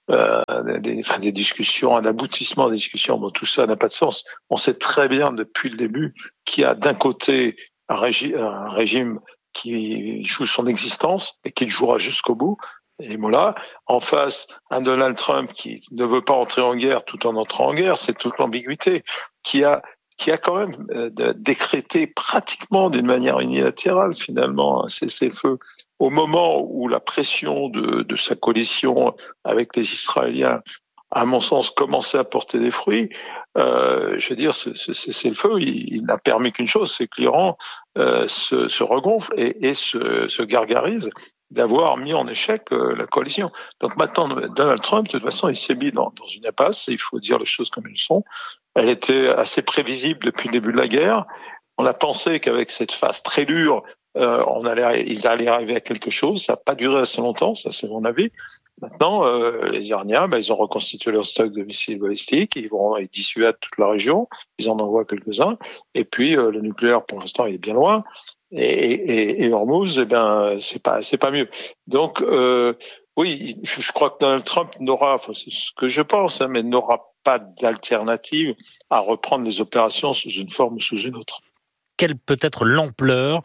discussions, un aboutissement des discussions. Bon, tout ça n'a pas de sens. On sait très bien depuis le début qu'il y a d'un côté un régime qui joue son existence et qui le jouera jusqu'au bout. Et voilà, en face, un Donald Trump qui ne veut pas entrer en guerre tout en entrant en guerre, c'est toute l'ambiguïté, qui a quand même décrété pratiquement d'une manière unilatérale finalement un cessez-le-feu au moment où la pression de sa coalition avec les Israéliens, à mon sens, commençait à porter des fruits. Je veux dire, ce cessez-le-feu, il n'a permis qu'une chose, c'est que l'Iran se regonfle et se gargarise d'avoir mis en échec la coalition. Donc maintenant, Donald Trump, de toute façon, il s'est mis dans une impasse, il faut dire les choses comme elles sont. Elle était assez prévisible depuis le début de la guerre. On a pensé qu'avec cette phase très dure, ils allaient arriver à quelque chose. Ça n'a pas duré assez longtemps, ça c'est mon avis. Maintenant, les Iraniens, ils ont reconstitué leur stock de missiles balistiques, ils dissuadent toute la région, ils en envoient quelques-uns, et puis le nucléaire, pour l'instant, il est bien loin, et Hormuz, c'est pas mieux. Donc, oui, je crois que Donald Trump n'aura, c'est ce que je pense, mais n'aura pas d'alternative à reprendre les opérations sous une forme ou sous une autre. Quelle peut être l'ampleur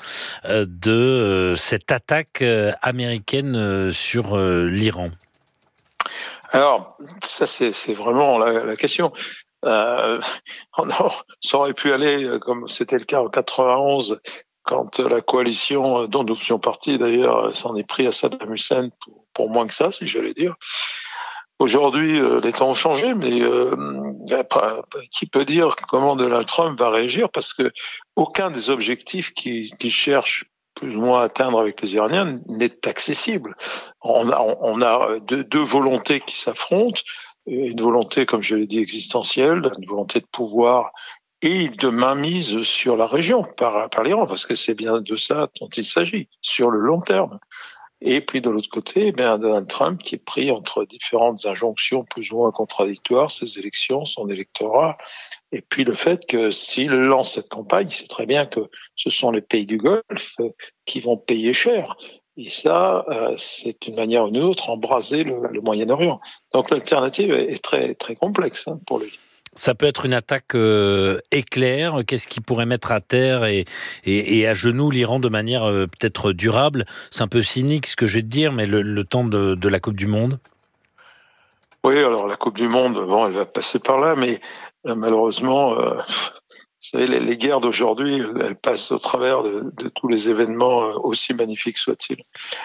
de cette attaque américaine sur l'Iran? Alors, ça c'est vraiment la question. Ça aurait pu aller comme c'était le cas en 91, quand la coalition dont nous faisions partie d'ailleurs s'en est pris à Saddam Hussein pour moins que ça, si j'allais dire. Aujourd'hui, les temps ont changé, mais qui peut dire comment Donald Trump va réagir, parce que aucun des objectifs qu'il cherche plus ou moins à atteindre avec les Iraniens n'est accessible. On a deux volontés qui s'affrontent, une volonté, comme je l'ai dit, existentielle, une volonté de pouvoir et de mainmise sur la région par l'Iran, parce que c'est bien de ça dont il s'agit, sur le long terme. Et puis de l'autre côté, Donald Trump qui est pris entre différentes injonctions plus ou moins contradictoires, ses élections, son électorat, et puis le fait que s'il lance cette campagne, il sait très bien que ce sont les pays du Golfe qui vont payer cher. Et ça, c'est une manière ou une autre embraser le Moyen-Orient. Donc l'alternative est très, très complexe pour lui. Ça peut être une attaque éclair. Qu'est-ce qui pourrait mettre à terre et à genoux l'Iran de manière peut-être durable? C'est un peu cynique ce que je vais te dire, mais le temps de la Coupe du Monde. Oui, alors la Coupe du Monde, elle va passer par là, mais malheureusement, vous savez, les guerres d'aujourd'hui, elles passent au travers de tous les événements, aussi magnifiques soient-ils.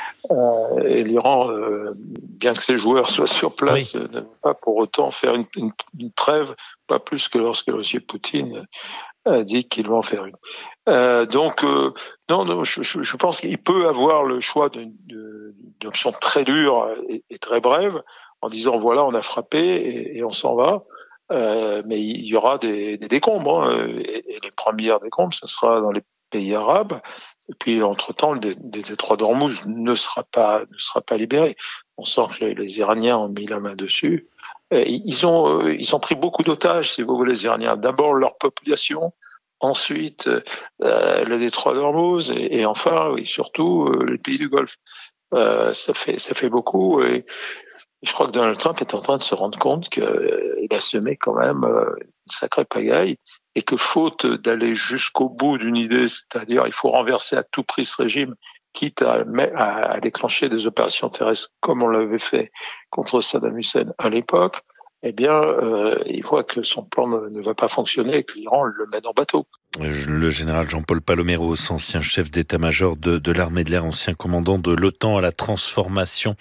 Et l'Iran, bien que ses joueurs soient sur place, ne va pas pour autant faire une trêve, pas plus que lorsque M. Poutine a dit qu'il va en faire une. Donc, non, je pense qu'il peut avoir le choix d'une option très dure et très brève, en disant voilà, on a frappé et on s'en va. Mais il y aura des décombres, et les premières décombres, ce sera dans les pays arabes. Et puis, entre-temps, le détroit d'Ormuz ne sera pas libéré. On sent que les Iraniens ont mis la main dessus. Ils ont pris beaucoup d'otages, si vous voulez, les Iraniens. D'abord leur population, ensuite le détroit d'Ormuz, et enfin, oui, surtout les pays du Golfe. Ça fait beaucoup. Et je crois que Donald Trump est en train de se rendre compte qu'il a semé quand même une sacrée pagaille, et que faute d'aller jusqu'au bout d'une idée, c'est-à-dire il faut renverser à tout prix ce régime quitte à déclencher des opérations terrestres comme on l'avait fait contre Saddam Hussein à l'époque, eh bien, il voit que son plan ne va pas fonctionner et que l'Iran le mène en bateau. Le général Jean-Paul Paloméros, ancien chef d'état-major de l'armée de l'air, ancien commandant de l'OTAN à la transformation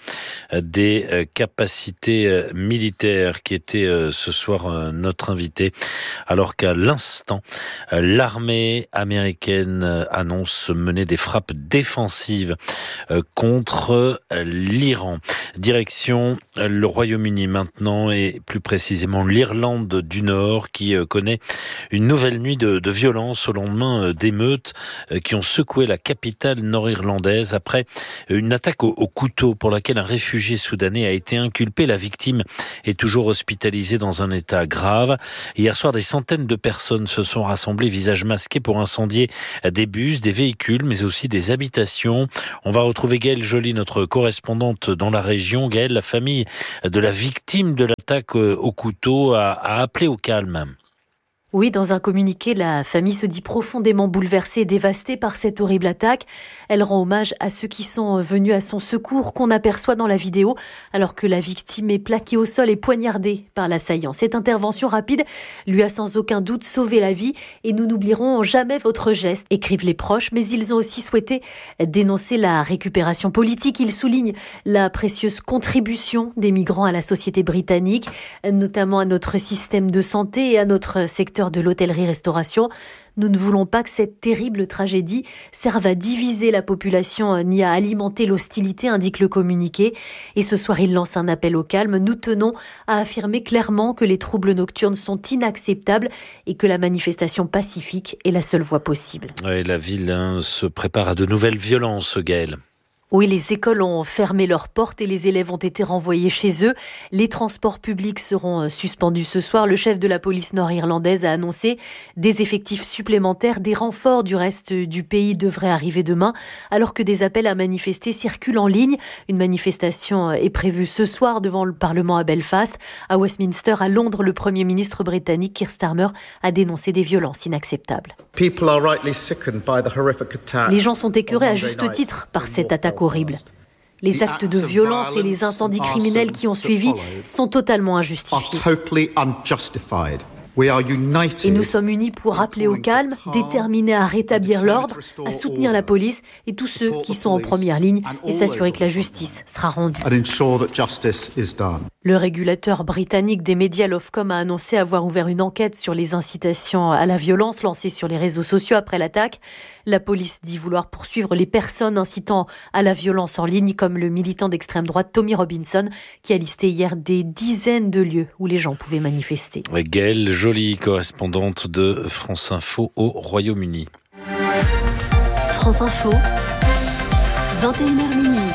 des capacités militaires, qui était ce soir notre invité, alors qu'à l'instant, l'armée américaine annonce mener des frappes défensives contre l'Iran. Direction le Royaume-Uni maintenant, et plus précisément l'Irlande du Nord, qui connaît une nouvelle nuit de violence au lendemain d'émeutes qui ont secoué la capitale nord-irlandaise après une attaque au couteau pour laquelle un réfugié soudanais a été inculpé. La victime est toujours hospitalisée dans un état grave. Hier soir, des centaines de personnes se sont rassemblées, visage masqué, pour incendier des bus, des véhicules, mais aussi des habitations. On va retrouver Gaëlle Joly, notre correspondante dans la région. Gaëlle, la famille de la victime de l'attaque au couteau a appelé au calme. Oui, dans un communiqué, la famille se dit profondément bouleversée et dévastée par cette horrible attaque. Elle rend hommage à ceux qui sont venus à son secours, qu'on aperçoit dans la vidéo, alors que la victime est plaquée au sol et poignardée par l'assaillant. Cette intervention rapide lui a sans aucun doute sauvé la vie, et nous n'oublierons jamais votre geste, écrivent les proches, mais ils ont aussi souhaité dénoncer la récupération politique. Ils soulignent la précieuse contribution des migrants à la société britannique, notamment à notre système de santé et à notre secteur de l'hôtellerie-restauration. Nous ne voulons pas que cette terrible tragédie serve à diviser la population ni à alimenter l'hostilité, indique le communiqué. Et ce soir, il lance un appel au calme. Nous tenons à affirmer clairement que les troubles nocturnes sont inacceptables et que la manifestation pacifique est la seule voie possible. Ouais, la ville se prépare à de nouvelles violences, Gaëlle. Oui, les écoles ont fermé leurs portes et les élèves ont été renvoyés chez eux. Les transports publics seront suspendus ce soir. Le chef de la police nord-irlandaise a annoncé des effectifs supplémentaires. Des renforts du reste du pays devraient arriver demain, alors que des appels à manifester circulent en ligne. Une manifestation est prévue ce soir devant le Parlement à Belfast. À Westminster, à Londres, le Premier ministre britannique Keir Starmer a dénoncé des violences inacceptables. Les gens sont écœurés à juste titre par cette attaque horrible. Les actes de violence et les incendies criminels qui ont suivi sont totalement injustifiés. Et nous sommes unis pour appeler au calme, déterminés à rétablir l'ordre, à soutenir la police et tous ceux qui sont en première ligne et s'assurer que la justice sera rendue. Le régulateur britannique des médias, l'Ofcom, a annoncé avoir ouvert une enquête sur les incitations à la violence lancées sur les réseaux sociaux après l'attaque. La police dit vouloir poursuivre les personnes incitant à la violence en ligne, comme le militant d'extrême droite Tommy Robinson, qui a listé hier des dizaines de lieux où les gens pouvaient manifester. Gaëlle Joly, correspondante de France Info au Royaume-Uni. France Info, 21h minuit.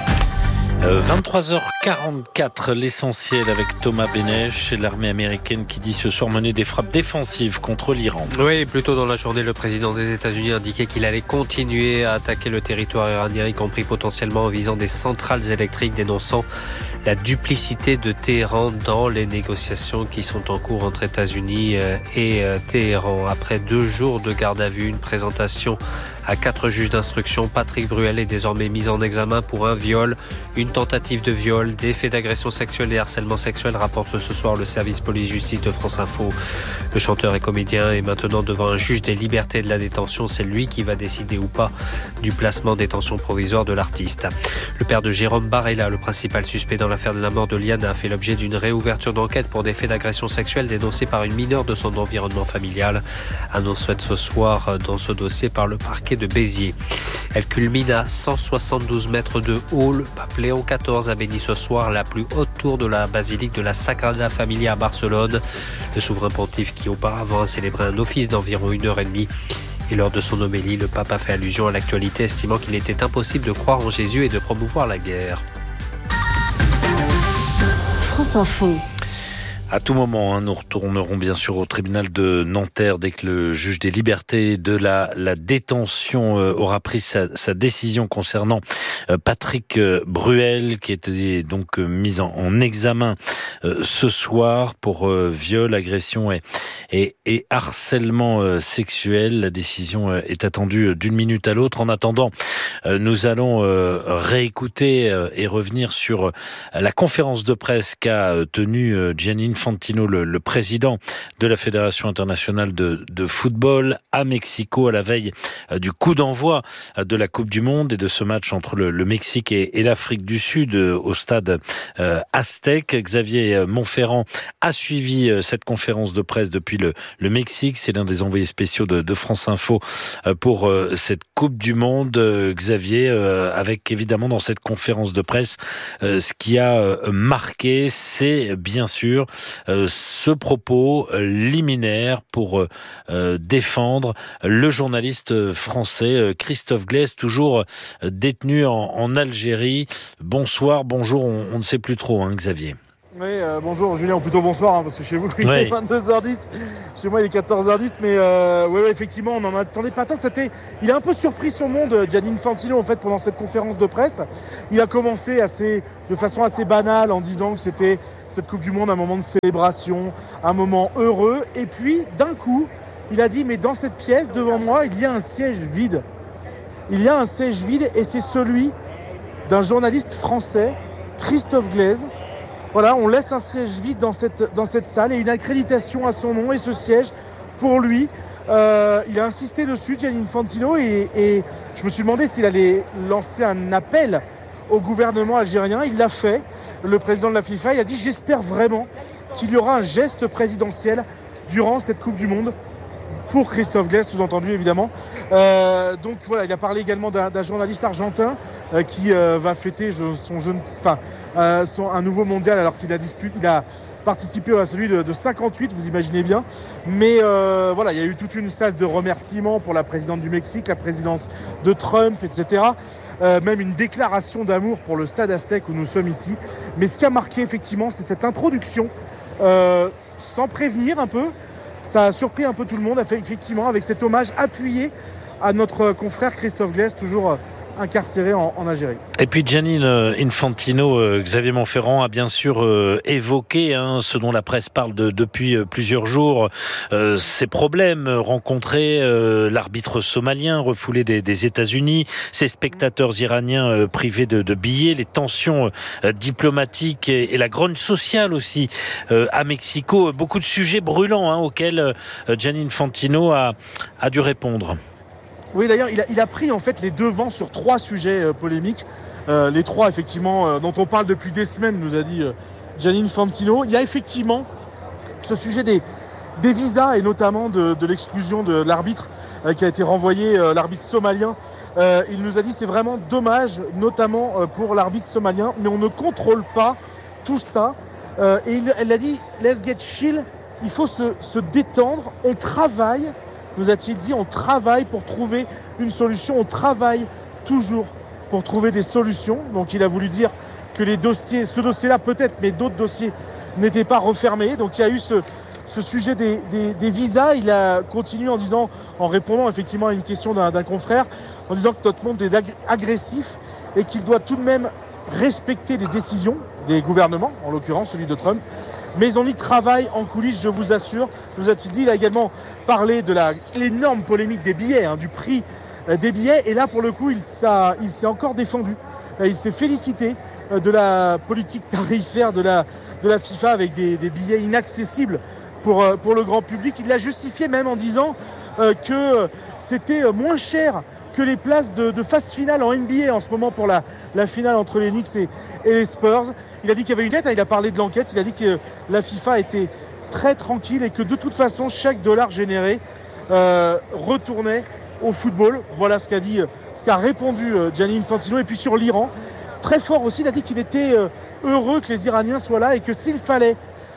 23h44, l'essentiel avec Thomas Benech et l'armée américaine qui dit ce soir mener des frappes défensives contre l'Iran. Oui, plus tôt dans la journée, le président des États-Unis a indiqué qu'il allait continuer à attaquer le territoire iranien, y compris potentiellement en visant des centrales électriques, dénonçant la duplicité de Téhéran dans les négociations qui sont en cours entre États-Unis et Téhéran. Après 2 jours de garde à vue, une présentation à 4 juges d'instruction, Patrick Bruel est désormais mis en examen pour un viol, une tentative de viol, des faits d'agression sexuelle et harcèlement sexuel, rapporte ce soir le service police-justice de France Info. Le chanteur et comédien est maintenant devant un juge des libertés et de la détention. C'est lui qui va décider ou pas du placement en détention provisoire de l'artiste. Le père de Jérôme Barella, le principal suspect dans l'affaire de la mort de Liana, a fait l'objet d'une réouverture d'enquête pour des faits d'agression sexuelle dénoncés par une mineure de son environnement familial. Annonce faite ce soir dans ce dossier par le parquet de Béziers. Elle culmine à 172 mètres de haut. Le pape Léon XIV a béni ce soir la plus haute tour de la basilique de la Sagrada Familia à Barcelone. Le souverain pontife qui auparavant a célébré un office d'environ 1h30. Et lors de son homélie, le pape a fait allusion à l'actualité, estimant qu'il était impossible de croire en Jésus et de promouvoir la guerre. France Info. À tout moment, nous retournerons bien sûr au tribunal de Nanterre dès que le juge des libertés de la détention aura pris sa décision concernant Patrick Bruel, qui était donc mis en examen ce soir pour viol, agression et harcèlement sexuel. La décision est attendue d'une minute à l'autre. En attendant, nous allons réécouter et revenir sur la conférence de presse qu'a tenue Gianni Infantino, le président de la Fédération internationale de football à Mexico, à la veille du coup d'envoi de la Coupe du Monde et de ce match entre le Mexique et l'Afrique du Sud au stade Aztec. Xavier Montferrand a suivi cette conférence de presse depuis le Mexique. C'est l'un des envoyés spéciaux de France Info pour cette Coupe du Monde. Xavier, avec évidemment dans cette conférence de presse, ce qui a marqué, c'est bien sûr ce propos liminaire pour défendre le journaliste français Christophe Glaise, toujours détenu en Algérie. Bonsoir, bonjour, on ne sait plus trop, Xavier. Oui, bonjour Julien, ou plutôt bonsoir, parce que chez vous il est 22h10, chez moi il est 14h10, mais ouais, effectivement on n'en attendait pas tant. Il a un peu surpris son monde, Gianni Infantino, en fait, pendant cette conférence de presse. Il a commencé de façon assez banale en disant que c'était cette Coupe du Monde un moment de célébration, un moment heureux, et puis d'un coup il a dit mais dans cette pièce devant moi il y a un siège vide. Il y a un siège vide et c'est celui d'un journaliste français, Christophe Glaise. Voilà, on laisse un siège vide dans cette salle et une accréditation à son nom et ce siège pour lui. Il a insisté dessus, Gianni Infantino, et je me suis demandé s'il allait lancer un appel au gouvernement algérien. Il l'a fait. Le président de la FIFA, il a dit « J'espère vraiment qu'il y aura un geste présidentiel durant cette Coupe du Monde ». Pour Christophe Glaise, sous-entendu évidemment. Donc voilà, il a parlé également d'un journaliste argentin qui va fêter un nouveau mondial alors qu'il a participé à celui de 58, vous imaginez bien. Mais voilà, il y a eu toute une salle de remerciements pour la présidente du Mexique, la présidence de Trump, etc. Même une déclaration d'amour pour le stade Aztec où nous sommes ici. Mais ce qui a marqué effectivement, c'est cette introduction sans prévenir un peu. Ça a surpris un peu tout le monde, effectivement, avec cet hommage appuyé à notre confrère Christophe Glaise, toujours incarcéré en Algérie. Et puis Gianni Infantino, Xavier Montferrand a bien sûr évoqué ce dont la presse parle depuis plusieurs jours, ces problèmes rencontrés, l'arbitre somalien refoulé des États-Unis, ces spectateurs iraniens privés de billets, les tensions diplomatiques et la grogne sociale aussi à Mexico. Beaucoup de sujets brûlants auxquels Gianni Infantino a dû répondre. Oui, d'ailleurs, il a pris en fait les devants sur 3 sujets polémiques. Les 3, effectivement, dont on parle depuis des semaines, nous a dit Gianni Infantino. Il y a effectivement ce sujet des visas et notamment de l'exclusion de l'arbitre qui a été renvoyé, l'arbitre somalien. Il nous a dit c'est vraiment dommage, notamment pour l'arbitre somalien, mais on ne contrôle pas tout ça. Et elle a dit let's get chill, il faut se détendre, on travaille. Nous a-t-il dit, on travaille pour trouver une solution, on travaille toujours pour trouver des solutions. Donc il a voulu dire que ce dossier-là peut-être, mais d'autres dossiers n'étaient pas refermés. Donc il y a eu ce sujet des visas. Il a continué en répondant effectivement à une question d'un confrère, en disant que notre monde est agressif et qu'il doit tout de même respecter les décisions des gouvernements, en l'occurrence celui de Trump. Mais on y travaille en coulisses, je vous assure. Nous a-t-il dit, il a également parlé de l'énorme polémique des billets, du prix des billets. Et là, pour le coup, il s'est encore défendu. Il s'est félicité de la politique tarifaire de la FIFA avec des billets inaccessibles pour le grand public. Il l'a justifié même en disant que c'était moins cher que les places de phase finale en NBA en ce moment pour la finale entre les Knicks et les Spurs. Il a dit qu'il y avait une enquête, il a parlé de l'enquête, il a dit que la FIFA était très tranquille et que de toute façon, chaque dollar généré retournait au football. Voilà ce qu'a répondu Gianni Infantino. Et puis sur l'Iran, très fort aussi, il a dit qu'il était heureux que les Iraniens soient là et que s'il fallait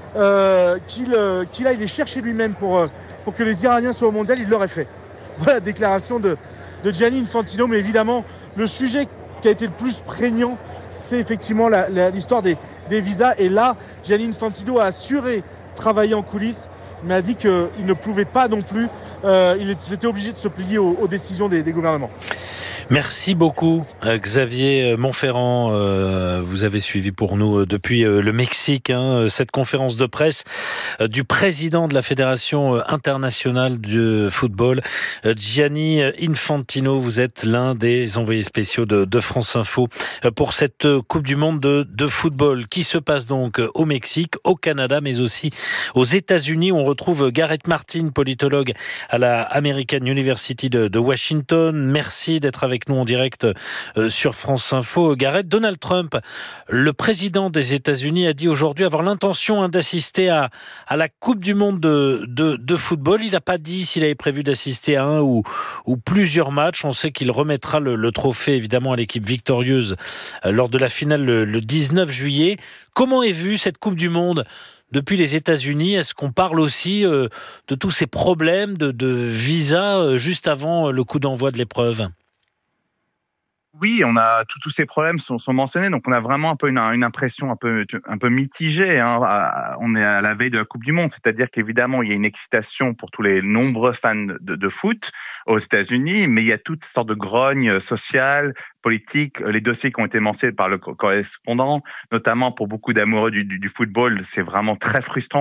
qu'il aille les chercher lui-même pour que les Iraniens soient au mondial, il l'aurait fait. Voilà la déclaration de Gianni Infantino, mais évidemment, le sujet qui a été le plus prégnant, c'est effectivement l'histoire des visas. Et là, Gianni Infantino a assuré travailler en coulisses, mais a dit qu'il ne pouvait pas non plus, il était obligé de se plier aux décisions des gouvernements. Merci beaucoup Xavier Montferrand. Vous avez suivi pour nous depuis le Mexique cette conférence de presse du président de la Fédération internationale de football, Gianni Infantino. Vous êtes l'un des envoyés spéciaux de France Info pour cette Coupe du Monde de football qui se passe donc au Mexique, au Canada, mais aussi aux États-Unis. On retrouve Gareth Martin, politologue à la American University de Washington. Merci d'être avec nous en direct sur France Info. Gareth, Donald Trump, le président des États-Unis, a dit aujourd'hui avoir l'intention d'assister à la Coupe du Monde de football. Il n'a pas dit s'il avait prévu d'assister à un ou plusieurs matchs. On sait qu'il remettra le trophée évidemment à l'équipe victorieuse lors de la finale le 19 juillet. Comment est vue cette Coupe du Monde depuis les États-Unis? Est-ce qu'on parle aussi de tous ces problèmes de visa juste avant le coup d'envoi de l'épreuve? Oui, on a tous ces problèmes sont mentionnés, donc on a vraiment un peu une impression un peu mitigée. On est à la veille de la Coupe du Monde, c'est-à-dire qu'évidemment il y a une excitation pour tous les nombreux fans de foot aux États-Unis, mais il y a toutes sortes de grognes sociales, politiques, les dossiers qui ont été mentionnés par le correspondant, notamment pour beaucoup d'amoureux du football, c'est vraiment très frustrant